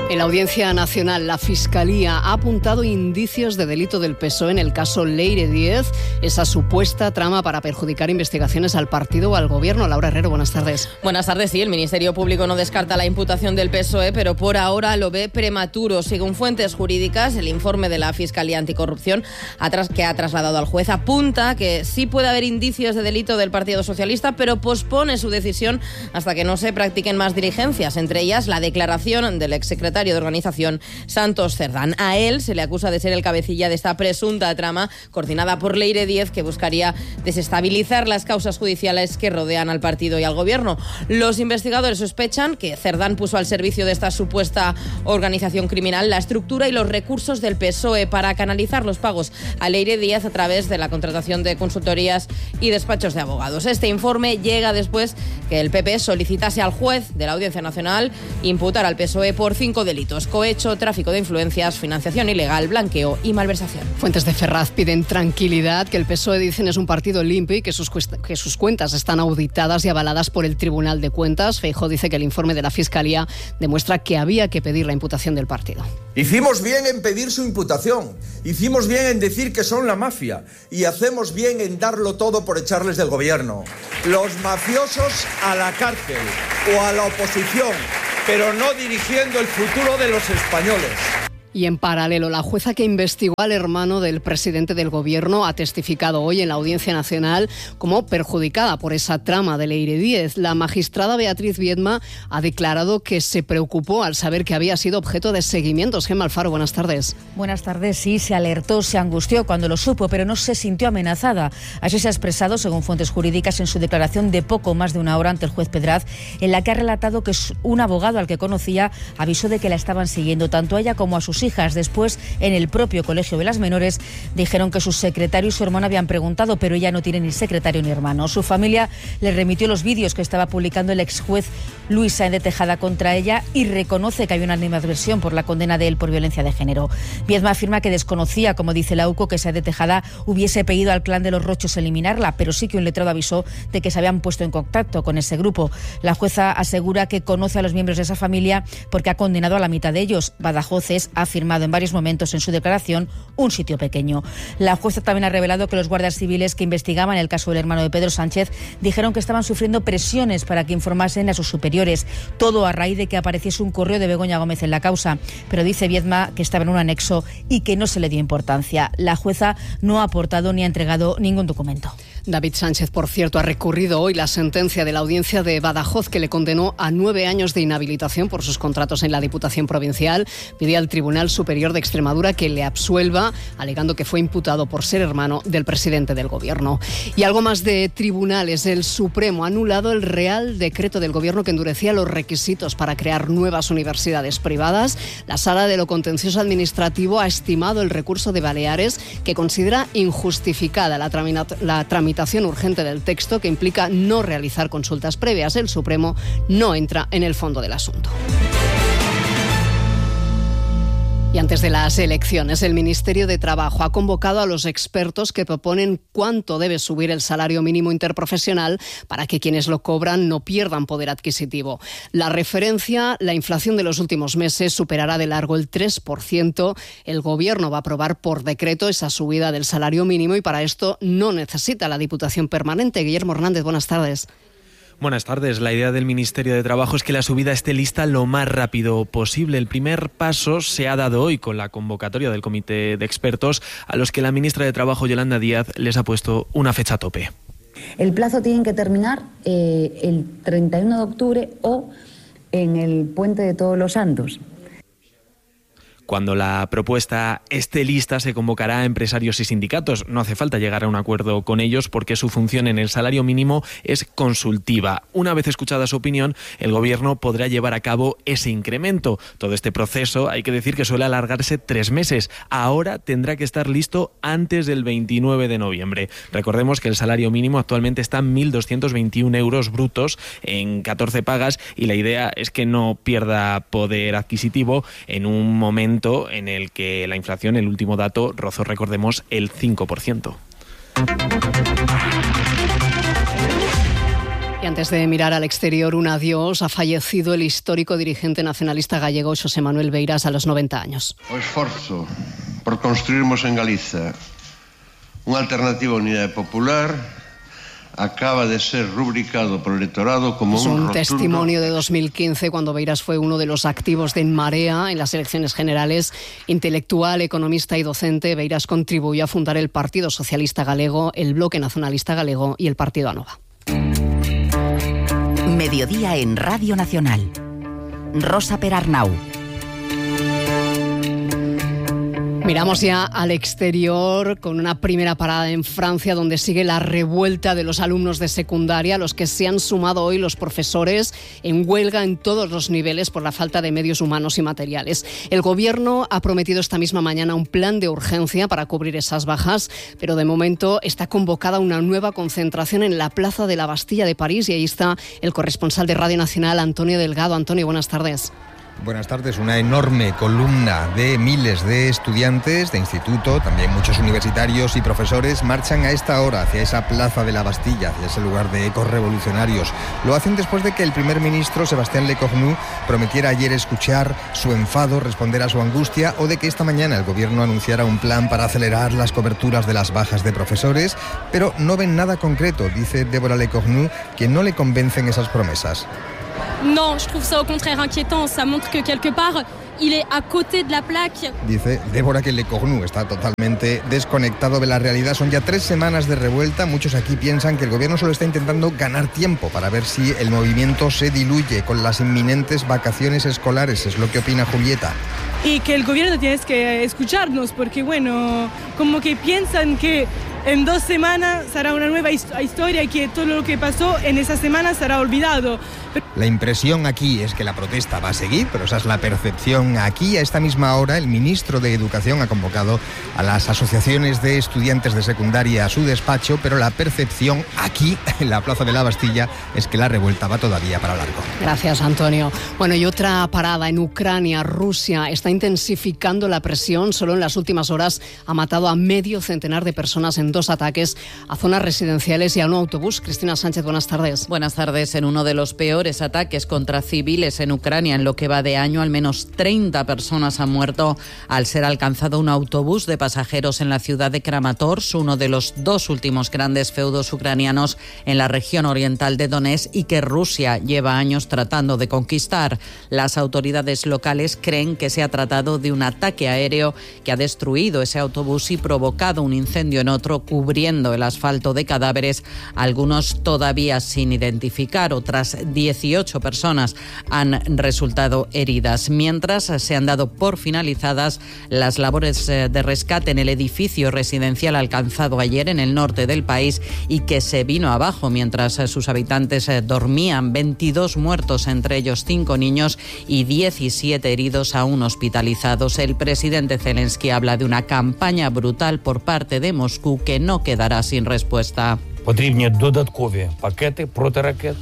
[SPEAKER 13] En la Audiencia Nacional, la Fiscalía ha apuntado indicios de delito del P S O E en el caso Leire Díez, esa supuesta trama para perjudicar investigaciones al partido o al Gobierno. Laura Herrero, buenas tardes.
[SPEAKER 3] Buenas tardes. Sí, el Ministerio Público no descarta la imputación del P S O E, pero por ahora lo ve prematuro. Según fuentes jurídicas, el informe de la Fiscalía Anticorrupción que ha trasladado al juez apunta que sí puede haber indicios de delito del Partido Socialista, pero pospone su decisión hasta que no se practiquen más diligencias, entre ellas la declaración del exsecretario de Organización, Santos Cerdán. A él se le acusa de ser el cabecilla de esta presunta trama coordinada por Leire Díez, que buscaría desestabilizar las causas judiciales que rodean al partido y al Gobierno. Los investigadores sospechan que Cerdán puso al servicio de esta supuesta organización criminal la estructura y los recursos del P S O E para canalizar los pagos a Leire Díez a través de la contratación de consultorías y despachos de abogados. Este informe llega después que el P P solicitase al juez de la Audiencia Nacional imputar al P S O E por cinco delitos: cohecho, tráfico de influencias, financiación ilegal, blanqueo y malversación.
[SPEAKER 13] Fuentes de Ferraz piden tranquilidad, que el P S O E, dicen, es un partido limpio y que sus, que sus cuentas están auditadas y avaladas por el Tribunal de Cuentas. Feijóo dice que el informe de la Fiscalía demuestra que había que pedir la imputación del partido.
[SPEAKER 20] Hicimos bien en pedir su imputación, hicimos bien en decir que son la mafia y hacemos bien en darlo todo por echarles del Gobierno. Los mafiosos a la cárcel o a la oposición, pero no dirigiendo el futuro de los españoles.
[SPEAKER 13] Y en paralelo, la jueza que investigó al hermano del presidente del Gobierno ha testificado hoy en la Audiencia Nacional como perjudicada por esa trama de Leire Díez. La magistrada Beatriz Viedma ha declarado que se preocupó al saber que había sido objeto de seguimientos. Gemma Alfaro, buenas tardes.
[SPEAKER 5] Buenas tardes. Sí, se alertó, se angustió cuando lo supo, pero no se sintió amenazada. Así se ha expresado, según fuentes jurídicas, en su declaración de poco más de una hora ante el juez Pedraz, en la que ha relatado que un abogado al que conocía avisó de que la estaban siguiendo tanto a ella como a sus hijas. Después, en el propio Colegio de las Menores, dijeron que su secretario y su hermano habían preguntado, pero ella no tiene ni secretario ni hermano. Su familia le remitió los vídeos que estaba publicando el ex juez Luis Sáenz de Tejada contra ella y reconoce que hay una animadversión por la condena de él por violencia de género. Viedma afirma que desconocía, como dice la U C O, que Sáenz de Tejada hubiese pedido al clan de los Rochos eliminarla, pero sí que un letrado avisó de que se habían puesto en contacto con ese grupo. La jueza asegura que conoce a los miembros de esa familia porque ha condenado a la mitad de ellos. Badajoz es, afirmado en varios momentos en su declaración, un sitio pequeño. La jueza también ha revelado que los guardias civiles que investigaban el caso del hermano de Pedro Sánchez dijeron que estaban sufriendo presiones para que informasen a sus superiores, todo a raíz de que apareciese un correo de Begoña Gómez en la causa, pero dice Viedma que estaba en un anexo y que no se le dio importancia. La jueza no ha aportado ni ha entregado ningún documento.
[SPEAKER 13] David Sánchez, por cierto, ha recurrido hoy la sentencia de la Audiencia de Badajoz que le condenó a nueve años de inhabilitación por sus contratos en la Diputación Provincial. Pide al Tribunal Superior de Extremadura que le absuelva, alegando que fue imputado por ser hermano del presidente del Gobierno. Y algo más de tribunales. El Supremo ha anulado el Real Decreto del Gobierno que endurecía los requisitos para crear nuevas universidades privadas. La Sala de lo Contencioso Administrativo ha estimado el recurso de Baleares, que considera injustificada la, tramita- la tramitación urgente del texto, que implica no realizar consultas previas. El Supremo no entra en el fondo del asunto. Y antes de las elecciones, el Ministerio de Trabajo ha convocado a los expertos que proponen cuánto debe subir el salario mínimo interprofesional para que quienes lo cobran no pierdan poder adquisitivo. La referencia, la inflación de los últimos meses, superará de largo el tres por ciento. El Gobierno va a aprobar por decreto esa subida del salario mínimo y para esto no necesita la Diputación Permanente. Guillermo Hernández, buenas tardes.
[SPEAKER 6] Buenas tardes. La idea del Ministerio de Trabajo es que la subida esté lista lo más rápido posible. El primer paso se ha dado hoy con la convocatoria del Comité de Expertos, a los que la ministra de Trabajo, Yolanda Díaz, les ha puesto una fecha tope.
[SPEAKER 7] El plazo tiene que terminar eh, el treinta y uno de octubre o en el Puente de Todos los Santos.
[SPEAKER 6] Cuando la propuesta esté lista, se convocará a empresarios y sindicatos. No hace falta llegar a un acuerdo con ellos porque su función en el salario mínimo es consultiva. Una vez escuchada su opinión, el Gobierno podrá llevar a cabo ese incremento. Todo este proceso, hay que decir que suele alargarse tres meses. Ahora tendrá que estar listo antes del veintinueve de noviembre. Recordemos que el salario mínimo actualmente está en mil doscientos veintiuno euros brutos en catorce pagas y la idea es que no pierda poder adquisitivo en un momento en el que la inflación, el último dato, rozó, recordemos, el cinco por ciento.
[SPEAKER 13] Y antes de mirar al exterior, un adiós. Ha fallecido el histórico dirigente nacionalista gallego Xosé Manuel Beiras a los noventa años.
[SPEAKER 8] O esforzo por construirmos en Galiza unha alternativa á unidade popular acaba de ser rubricado por el electorado como
[SPEAKER 13] es
[SPEAKER 8] un,
[SPEAKER 13] un testimonio de dos mil quince, cuando Beiras fue uno de los activos de En Marea en las elecciones generales. Intelectual, economista y docente, Beiras contribuyó a fundar el Partido Socialista Galego, el Bloque Nacionalista Galego y el Partido Anova.
[SPEAKER 9] Mediodía en Radio Nacional. Rosa Perarnau.
[SPEAKER 13] Miramos ya al exterior con una primera parada en Francia, donde sigue la revuelta de los alumnos de secundaria, a los que se han sumado hoy los profesores en huelga en todos los niveles por la falta de medios humanos y materiales. El gobierno ha prometido esta misma mañana un plan de urgencia para cubrir esas bajas, pero de momento está convocada una nueva concentración en la Plaza de la Bastilla de París, y ahí está el corresponsal de Radio Nacional, Antonio Delgado. Antonio, buenas tardes.
[SPEAKER 10] Buenas tardes. Una enorme columna de miles de estudiantes de instituto, también muchos universitarios y profesores, marchan a esta hora hacia esa Plaza de la Bastilla, hacia ese lugar de ecos revolucionarios. Lo hacen después de que el primer ministro, Sébastien Lecornu, prometiera ayer escuchar su enfado, responder a su angustia, o de que esta mañana el gobierno anunciara un plan para acelerar las coberturas de las bajas de profesores, pero no ven nada concreto, dice Débora Lecornu, que no le convencen esas promesas.
[SPEAKER 11] Non, je trouve ça au contraire inquiétant. Ça montre que quelque part, il est à côté de la plaque.
[SPEAKER 10] Dice Débora que Lecornu está totalmente desconectado de la realidad. Son ya tres semanas de revuelta. Muchos aquí piensan que el gobierno solo está intentando ganar tiempo para ver si el movimiento se diluye con las inminentes vacaciones escolares. Es lo que opina Julieta.
[SPEAKER 12] Y que el gobierno tiene que escucharnos, porque bueno, como que piensan que en dos semanas será una nueva historia y que todo lo que pasó en esa semana será olvidado.
[SPEAKER 10] La impresión aquí es que la protesta va a seguir, pero esa es la percepción aquí. A esta misma hora, el ministro de Educación ha convocado a las asociaciones de estudiantes de secundaria a su despacho, pero la percepción aquí, en la Plaza de la Bastilla, es que la revuelta va todavía para largo.
[SPEAKER 13] Gracias, Antonio. Bueno, y otra parada en Ucrania. Rusia está intensificando la presión. Solo en las últimas horas ha matado a medio centenar de personas en dos ataques a zonas residenciales y a un autobús. Cristina Sánchez, buenas tardes.
[SPEAKER 14] Buenas tardes. En uno de los peores ataques contra civiles en Ucrania en lo que va de año, al menos treinta personas han muerto al ser alcanzado un autobús de pasajeros en la ciudad de Kramatorsk, uno de los dos últimos grandes feudos ucranianos en la región oriental de Donetsk y que Rusia lleva años tratando de conquistar. Las autoridades locales creen que se ha tratado de un ataque aéreo que ha destruido ese autobús y provocado un incendio en otro, cubriendo el asfalto de cadáveres, algunos todavía sin identificar. Otras dieciocho personas han resultado heridas. Mientras se han dado por finalizadas las labores de rescate en el edificio residencial alcanzado ayer en el norte del país y que se vino abajo mientras sus habitantes dormían. veintidós muertos, entre ellos cinco niños, y diecisiete heridos aún hospitalizados. El presidente Zelensky habla de una campaña brutal por parte de Moscú que no quedará sin respuesta.
[SPEAKER 15] Потрібні додаткові пакети протиракет.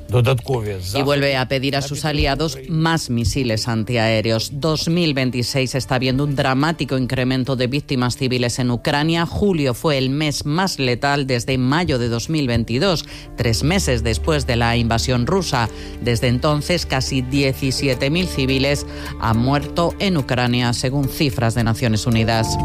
[SPEAKER 14] Y vuelve a pedir a sus aliados más misiles antiaéreos. dos mil veintiséis está viendo un dramático incremento de víctimas civiles en Ucrania. Julio fue el mes más letal desde mayo de dos mil veintidós, tres meses después de la invasión rusa. Desde entonces, casi diecisiete mil civiles han muerto en Ucrania, según cifras de Naciones Unidas.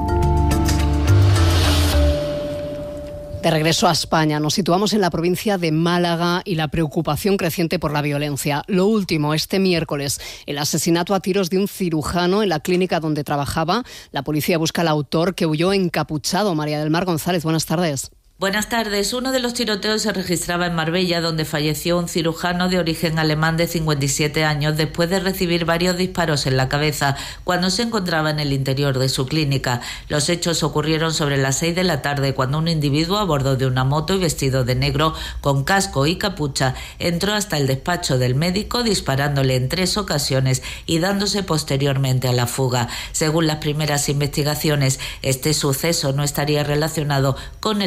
[SPEAKER 13] De regreso a España, nos situamos en la provincia de Málaga y la preocupación creciente por la violencia. Lo último, este miércoles, el asesinato a tiros de un cirujano en la clínica donde trabajaba. La policía busca al autor, que huyó encapuchado. María del Mar González, buenas tardes.
[SPEAKER 25] Buenas tardes. Uno de los tiroteos se registraba en Marbella, donde falleció un cirujano de origen alemán de cincuenta y siete años después de recibir varios disparos en la cabeza cuando se encontraba en el interior de su clínica. Los hechos ocurrieron sobre las seis de la tarde, cuando un individuo a bordo de una moto y vestido de negro, con casco y capucha, entró hasta el despacho del médico disparándole en tres ocasiones y dándose posteriormente a la fuga. Según las primeras investigaciones, este suceso no estaría relacionado con el crimen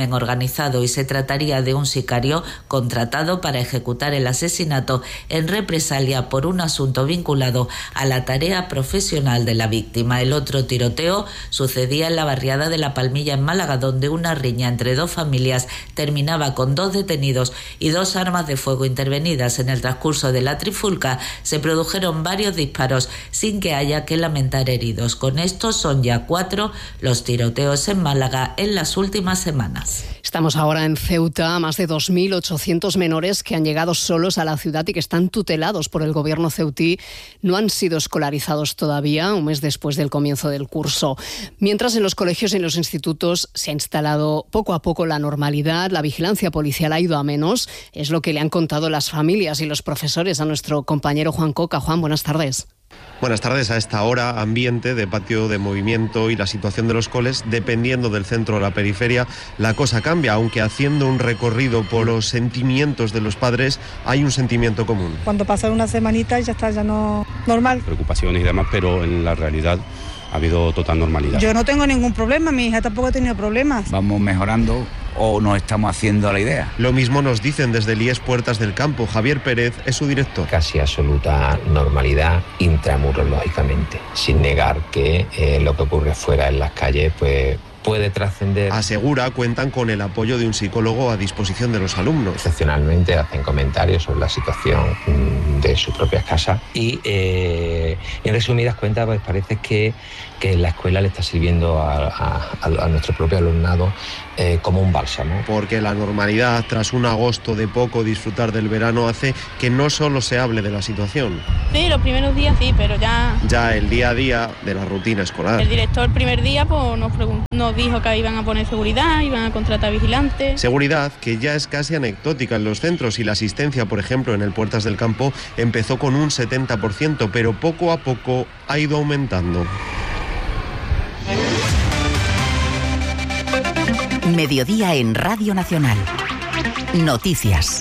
[SPEAKER 25] crimen organizado y se trataría de un sicario contratado para ejecutar el asesinato en represalia por un asunto vinculado a la tarea profesional de la víctima. El otro tiroteo sucedía en la barriada de La Palmilla, en Málaga, donde una riña entre dos familias terminaba con dos detenidos y dos armas de fuego intervenidas. En el transcurso de la trifulca se produjeron varios disparos sin que haya que lamentar heridos. Con esto son ya cuatro los tiroteos en Málaga en las últimas semanas.
[SPEAKER 13] Estamos ahora en Ceuta, más de dos mil ochocientos menores que han llegado solos a la ciudad y que están tutelados por el gobierno ceutí no han sido escolarizados todavía, un mes después del comienzo del curso. Mientras en los colegios y en los institutos se ha instalado poco a poco la normalidad, la vigilancia policial ha ido a menos, es lo que le han contado las familias y los profesores a nuestro compañero Juan Coca. Juan, buenas tardes.
[SPEAKER 2] Buenas tardes. A esta hora, ambiente de patio de movimiento y la situación de los coles, dependiendo del centro o la periferia, la cosa cambia, aunque haciendo un recorrido por los sentimientos de los padres, hay un sentimiento común.
[SPEAKER 4] Cuando pasa una semanita ya está, ya no normal.
[SPEAKER 16] Preocupaciones y demás, pero en la realidad ha habido total normalidad.
[SPEAKER 4] Yo no tengo ningún problema, mi hija tampoco ha tenido problemas.
[SPEAKER 17] Vamos mejorando o nos estamos haciendo a la idea.
[SPEAKER 2] Lo mismo nos dicen desde el I E S Puertas del Campo. Javier Pérez es su director.
[SPEAKER 18] Casi absoluta normalidad intramuros, lógicamente, sin negar que eh, lo que ocurre fuera en las calles pues puede trascender.
[SPEAKER 2] Asegura, cuentan con el apoyo de un psicólogo a disposición de los alumnos.
[SPEAKER 18] Excepcionalmente hacen comentarios sobre la situación de sus propias casas y eh, en resumidas cuentas pues parece que, que la escuela le está sirviendo a, a, a nuestro propio alumnado eh, como un bálsamo.
[SPEAKER 2] Porque la normalidad, tras un agosto de poco disfrutar del verano, hace que no solo se hable de la situación.
[SPEAKER 19] Sí, los primeros días sí, pero ya...
[SPEAKER 2] Ya el día a día de la rutina escolar.
[SPEAKER 19] El director el primer día pues, nos, preguntó, nos dijo que iban a poner seguridad, iban a contratar vigilantes.
[SPEAKER 2] Seguridad que ya es casi anecdótica en los centros y la asistencia, por ejemplo, en el Puertas del Campo empezó con un setenta por ciento, pero poco a poco ha ido aumentando.
[SPEAKER 9] Mediodía en Radio Nacional. Noticias.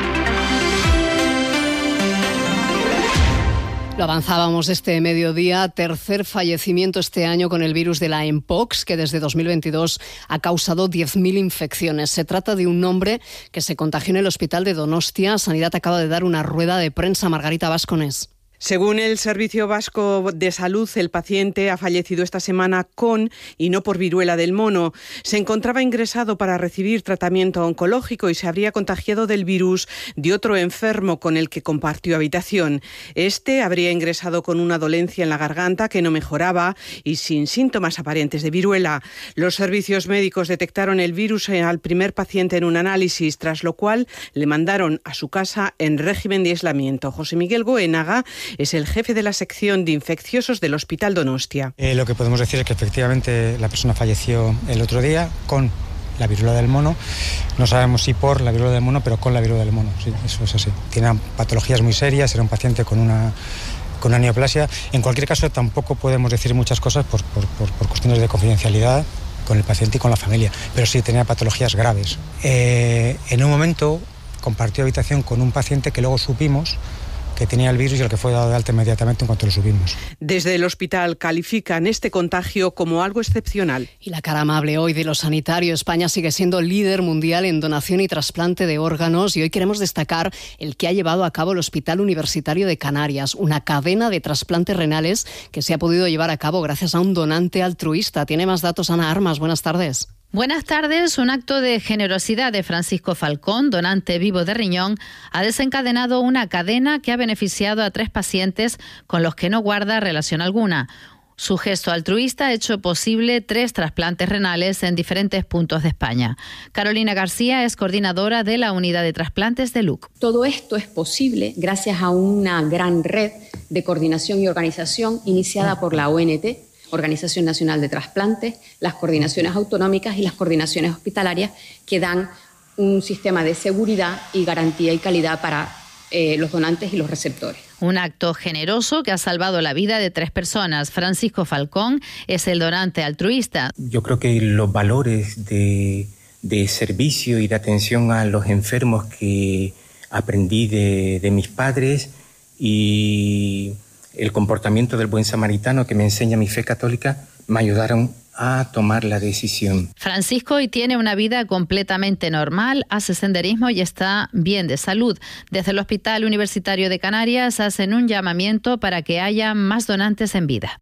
[SPEAKER 13] Lo avanzábamos este mediodía, tercer fallecimiento este año con el virus de la Mpox, que desde dos mil veintidós ha causado diez mil infecciones. Se trata de un hombre que se contagió en el hospital de Donostia. Sanidad acaba de dar una rueda de prensa. Margarita Vascones.
[SPEAKER 21] Según el Servicio Vasco de Salud, el paciente ha fallecido esta semana con y no por viruela del mono. Se encontraba ingresado para recibir tratamiento oncológico y se habría contagiado del virus de otro enfermo con el que compartió habitación. Este habría ingresado con una dolencia en la garganta que no mejoraba y sin síntomas aparentes de viruela. Los servicios médicos detectaron el virus al primer paciente en un análisis, tras lo cual le mandaron a su casa en régimen de aislamiento. José Miguel Goenaga es el jefe de la sección de infecciosos del Hospital Donostia.
[SPEAKER 22] Eh, lo que podemos decir es que efectivamente la persona falleció el otro día con la viruela del mono. No sabemos si por la viruela del mono, pero con la viruela del mono. Sí, eso es así. Tiene patologías muy serias, era un paciente con una, con una neoplasia. En cualquier caso, tampoco podemos decir muchas cosas por, por, por, por cuestiones de confidencialidad con el paciente y con la familia, pero sí tenía patologías graves. Eh, en un momento compartió habitación con un paciente que luego supimos que tenía el virus y el que fue dado de alta inmediatamente en cuanto lo subimos.
[SPEAKER 21] Desde el hospital califican este contagio como algo excepcional.
[SPEAKER 13] Y la cara amable hoy de lo sanitario. España sigue siendo líder mundial en donación y trasplante de órganos y hoy queremos destacar el que ha llevado a cabo el Hospital Universitario de Canarias, una cadena de trasplantes renales que se ha podido llevar a cabo gracias a un donante altruista. Tiene más datos Ana Armas. Buenas tardes.
[SPEAKER 26] Buenas tardes. Un acto de generosidad de Francisco Falcón, donante vivo de riñón, ha desencadenado una cadena que ha beneficiado a tres pacientes con los que no guarda relación alguna. Su gesto altruista ha hecho posible tres trasplantes renales en diferentes puntos de España. Carolina García es coordinadora de la unidad de trasplantes de L U C.
[SPEAKER 27] Todo esto es posible gracias a una gran red de coordinación y organización iniciada por la O N T, Organización Nacional de Trasplantes, las coordinaciones autonómicas y las coordinaciones hospitalarias que dan un sistema de seguridad y garantía y calidad para eh, los donantes y los receptores.
[SPEAKER 26] Un acto generoso que ha salvado la vida de tres personas. Francisco Falcón es el donante altruista.
[SPEAKER 28] Yo creo que los valores de, de servicio y de atención a los enfermos que aprendí de, de mis padres y el comportamiento del buen samaritano que me enseña mi fe católica me ayudaron a tomar la decisión.
[SPEAKER 26] Francisco hoy tiene una vida completamente normal, hace senderismo y está bien de salud. Desde el Hospital Universitario de Canarias hacen un llamamiento para que haya más donantes en vida.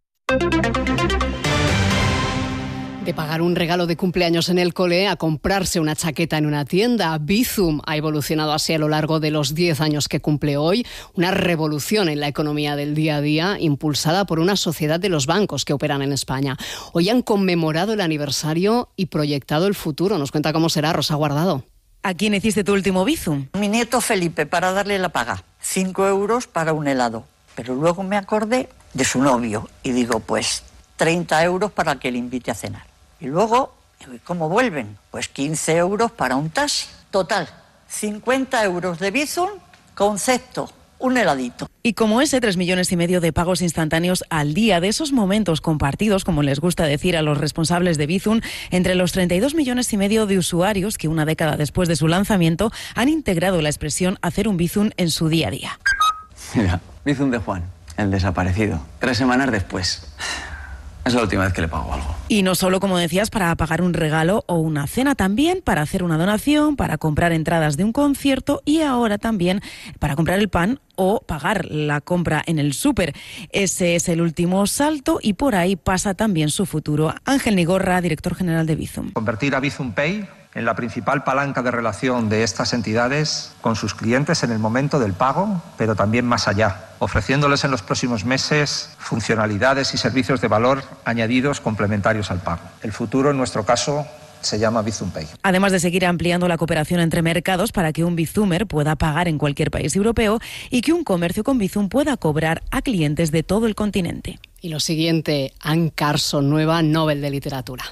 [SPEAKER 13] De pagar un regalo de cumpleaños en el cole a comprarse una chaqueta en una tienda, Bizum ha evolucionado así a lo largo de los diez años que cumple hoy, una revolución en la economía del día a día impulsada por una sociedad de los bancos que operan en España. Hoy han conmemorado el aniversario y proyectado el futuro. Nos cuenta cómo será Rosa Guardado.
[SPEAKER 1] ¿A quién hiciste tu último Bizum?
[SPEAKER 3] Mi nieto Felipe, para darle la paga. Cinco euros para un helado. Pero luego me acordé de su novio y digo, pues treinta euros para que le invite a cenar. Y luego, ¿cómo vuelven? Pues quince euros para un taxi. Total, cincuenta euros de Bizum, concepto, un heladito.
[SPEAKER 1] Y como ese, tres millones y medio de pagos instantáneos al día, de esos momentos compartidos, como les gusta decir a los responsables de Bizum, entre los treinta y dos millones y medio de usuarios que una década después de su lanzamiento han integrado la expresión hacer un Bizum en su día a día.
[SPEAKER 5] Mira, Bizum de Juan, el desaparecido, tres semanas después. Es la última vez que le pago algo.
[SPEAKER 1] Y no solo, como decías, para pagar un regalo o una cena, también para hacer una donación, para comprar entradas de un concierto y ahora también para comprar el pan o pagar la compra en el súper. Ese es el último salto y por ahí pasa también su futuro. Ángel Nigorra, director general de Bizum.
[SPEAKER 6] Convertir a Bizum Pay en la principal palanca de relación de estas entidades con sus clientes en el momento del pago, pero también más allá, ofreciéndoles en los próximos meses funcionalidades y servicios de valor añadidos complementarios al pago. El futuro, en nuestro caso, se llama Bizum Pay.
[SPEAKER 1] Además de seguir ampliando la cooperación entre mercados para que un Bizumer pueda pagar en cualquier país europeo y que un comercio con Bizum pueda cobrar a clientes de todo el continente.
[SPEAKER 13] Y lo siguiente, Anne Carson, nueva Nobel de Literatura.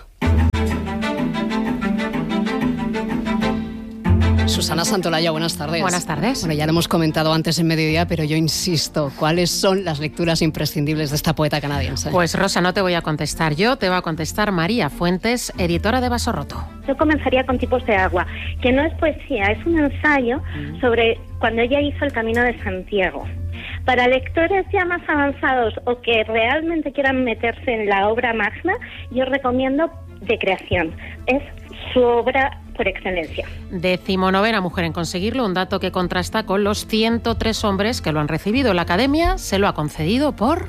[SPEAKER 13] Susana Santolaya, buenas tardes.
[SPEAKER 7] Buenas tardes.
[SPEAKER 13] Bueno, ya lo hemos comentado antes en Mediodía, pero yo insisto, ¿cuáles son las lecturas imprescindibles de esta poeta canadiense?
[SPEAKER 7] Pues Rosa, no te voy a contestar yo, te va a contestar María Fuentes, editora de Vaso Roto.
[SPEAKER 20] Yo comenzaría con Tipos de agua, que no es poesía, es un ensayo sobre cuando ella hizo el Camino de Santiago. Para lectores ya más avanzados o que realmente quieran meterse en la obra magna, yo recomiendo De Creación. Es su obra por excelencia.
[SPEAKER 7] Decimonovena mujer en conseguirlo, un dato que contrasta con los ciento tres hombres que lo han recibido. La Academia se lo ha concedido por...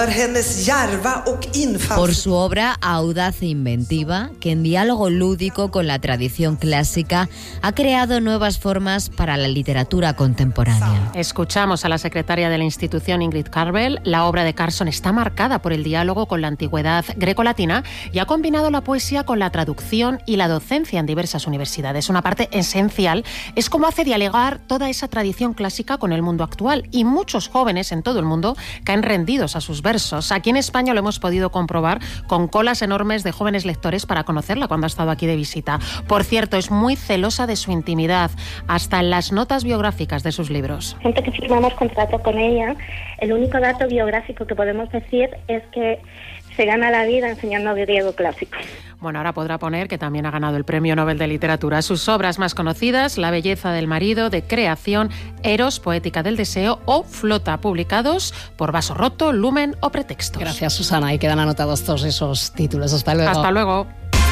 [SPEAKER 23] Por su obra audaz e inventiva, que en diálogo lúdico con la tradición clásica ha creado nuevas formas para la literatura contemporánea.
[SPEAKER 7] Escuchamos a la secretaria de la institución, Ingrid Carvel. La obra de Carson está marcada por el diálogo con la antigüedad grecolatina y ha combinado la poesía con la traducción y la docencia en diversas universidades. Una parte esencial es cómo hace dialogar toda esa tradición clásica con el mundo actual, y muchos jóvenes en todo el mundo caen rendidos a sus versos. Aquí en España lo hemos podido comprobar con colas enormes de jóvenes lectores para conocerla cuando ha estado aquí de visita. Por cierto, es muy celosa de su intimidad, hasta en las notas biográficas de sus libros.
[SPEAKER 20] Gente que firmamos contrato con ella, el único dato biográfico que podemos decir es que se gana la vida enseñando griego clásico.
[SPEAKER 7] Bueno, ahora podrá poner que también ha ganado el Premio Nobel de Literatura. Sus obras más conocidas, La belleza del marido, De Creación, Eros, Poética del deseo o Flota, publicados por Vaso Roto, Lumen o Pretextos.
[SPEAKER 13] Gracias, Susana. Ahí quedan anotados todos esos títulos. Hasta luego.
[SPEAKER 7] Hasta luego.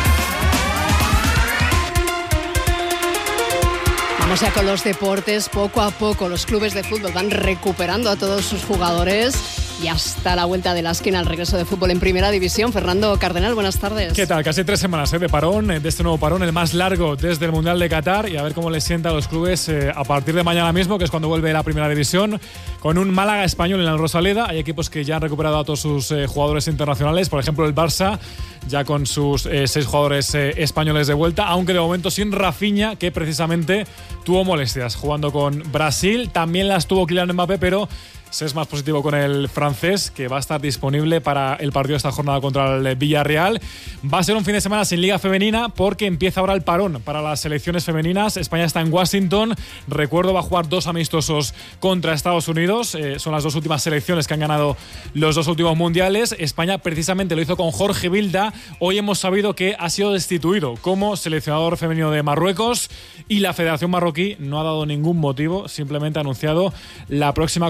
[SPEAKER 13] Vamos ya con los deportes. Poco a poco los clubes de fútbol van recuperando a todos sus jugadores. Y hasta la vuelta de la esquina al regreso de fútbol en Primera División. Fernando Cardenal, buenas tardes.
[SPEAKER 24] ¿Qué tal? Casi tres semanas ¿eh? de parón, de este nuevo parón, el más largo desde el Mundial de Qatar, y a ver cómo les sienta a los clubes eh, a partir de mañana mismo, que es cuando vuelve la Primera División, con un Málaga español en la Rosaleda. Hay equipos que ya han recuperado a todos sus eh, jugadores internacionales, por ejemplo el Barça, ya con sus eh, seis jugadores eh, españoles de vuelta, aunque de momento sin Rafinha, que precisamente tuvo molestias jugando con Brasil. También las tuvo Kylian Mbappé, pero se es más positivo con el francés, que va a estar disponible para el partido de esta jornada contra el Villarreal. Va a ser un fin de semana sin Liga Femenina porque empieza ahora el parón para las selecciones femeninas. España está en Washington. Recuerdo, va a jugar dos amistosos contra Estados Unidos. Eh, son las dos últimas selecciones que han ganado los dos últimos mundiales. España precisamente lo hizo con Jorge Vilda. Hoy hemos sabido que ha sido destituido como seleccionador femenino de Marruecos, y la Federación Marroquí no ha dado ningún motivo, simplemente ha anunciado la próxima convocatoria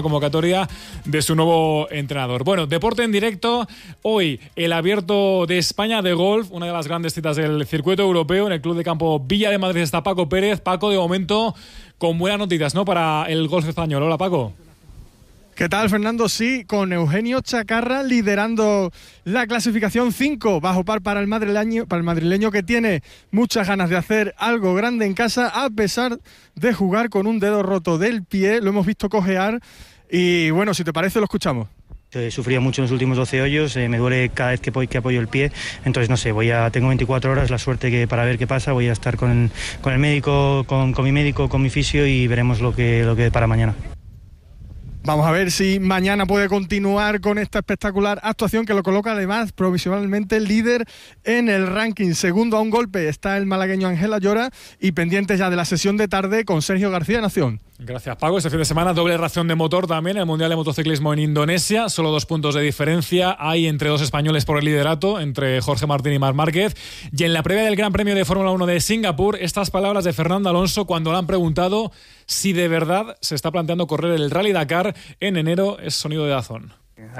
[SPEAKER 24] trayectoria de su nuevo entrenador. Bueno, deporte en directo. Hoy el Abierto de España de golf, una de las grandes citas del circuito europeo. En el Club de Campo Villa de Madrid está Paco Pérez. Paco, de momento, con buenas noticias, ¿no?, para el golf español. Hola, Paco.
[SPEAKER 8] ¿Qué tal, Fernando? Sí, con Eugenio Chacarra liderando la clasificación cinco bajo par para el madrileño, para el madrileño que tiene muchas ganas de hacer algo grande en casa, a pesar de jugar con un dedo roto del pie. Lo hemos visto cojear y, bueno, si te parece, lo escuchamos.
[SPEAKER 10] He sufrido mucho en los últimos doce hoyos, eh, me duele cada vez que, que apoyo el pie, entonces no sé, voy a, tengo veinticuatro horas, la suerte que para ver qué pasa, voy a estar con, con el médico, con, con mi médico, con mi fisio y veremos lo que, lo que para mañana.
[SPEAKER 8] Vamos a ver si mañana puede continuar con esta espectacular actuación que lo coloca además provisionalmente líder en el ranking. Segundo a un golpe está el malagueño Ángel Ayora y pendiente ya de la sesión de tarde con Sergio García Nación.
[SPEAKER 24] Gracias, Paco. Este fin de semana doble ración de motor también, el Mundial de Motociclismo en Indonesia. Solo dos puntos de diferencia hay entre dos españoles por el liderato, entre Jorge Martín y Marc Márquez. Y en la previa del Gran Premio de Fórmula uno de Singapur, estas palabras de Fernando Alonso cuando le han preguntado si de verdad se está planteando correr el Rally Dakar en enero. Es sonido de Dazón.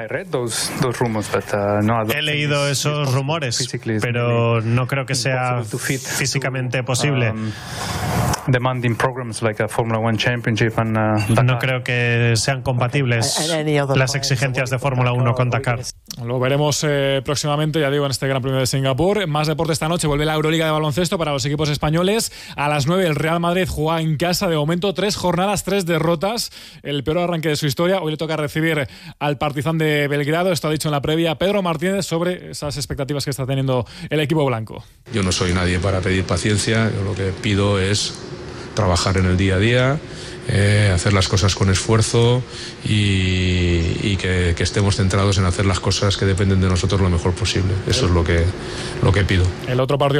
[SPEAKER 11] He leído esos rumores, pero no creo que sea físicamente posible. No creo que sean compatibles las exigencias de Fórmula uno con Dakar.
[SPEAKER 24] Lo veremos eh, próximamente, ya digo, en este Gran Premio de Singapur. Más deporte esta noche. Vuelve la Euroliga de baloncesto para los equipos españoles. A las nueve el Real Madrid juega en casa. De momento, tres jornadas, tres derrotas. El peor arranque de su historia. Hoy le toca recibir al Partizan de Belgrado. Esto ha dicho en la previa Pedro Martínez sobre esas expectativas que está teniendo el equipo blanco.
[SPEAKER 12] Yo no soy nadie para pedir paciencia. Yo lo que pido es trabajar en el día a día, eh, hacer las cosas con esfuerzo y, y que, que estemos centrados en hacer las cosas que dependen de nosotros lo mejor posible. Eso es lo que, lo que pido.
[SPEAKER 24] El otro partido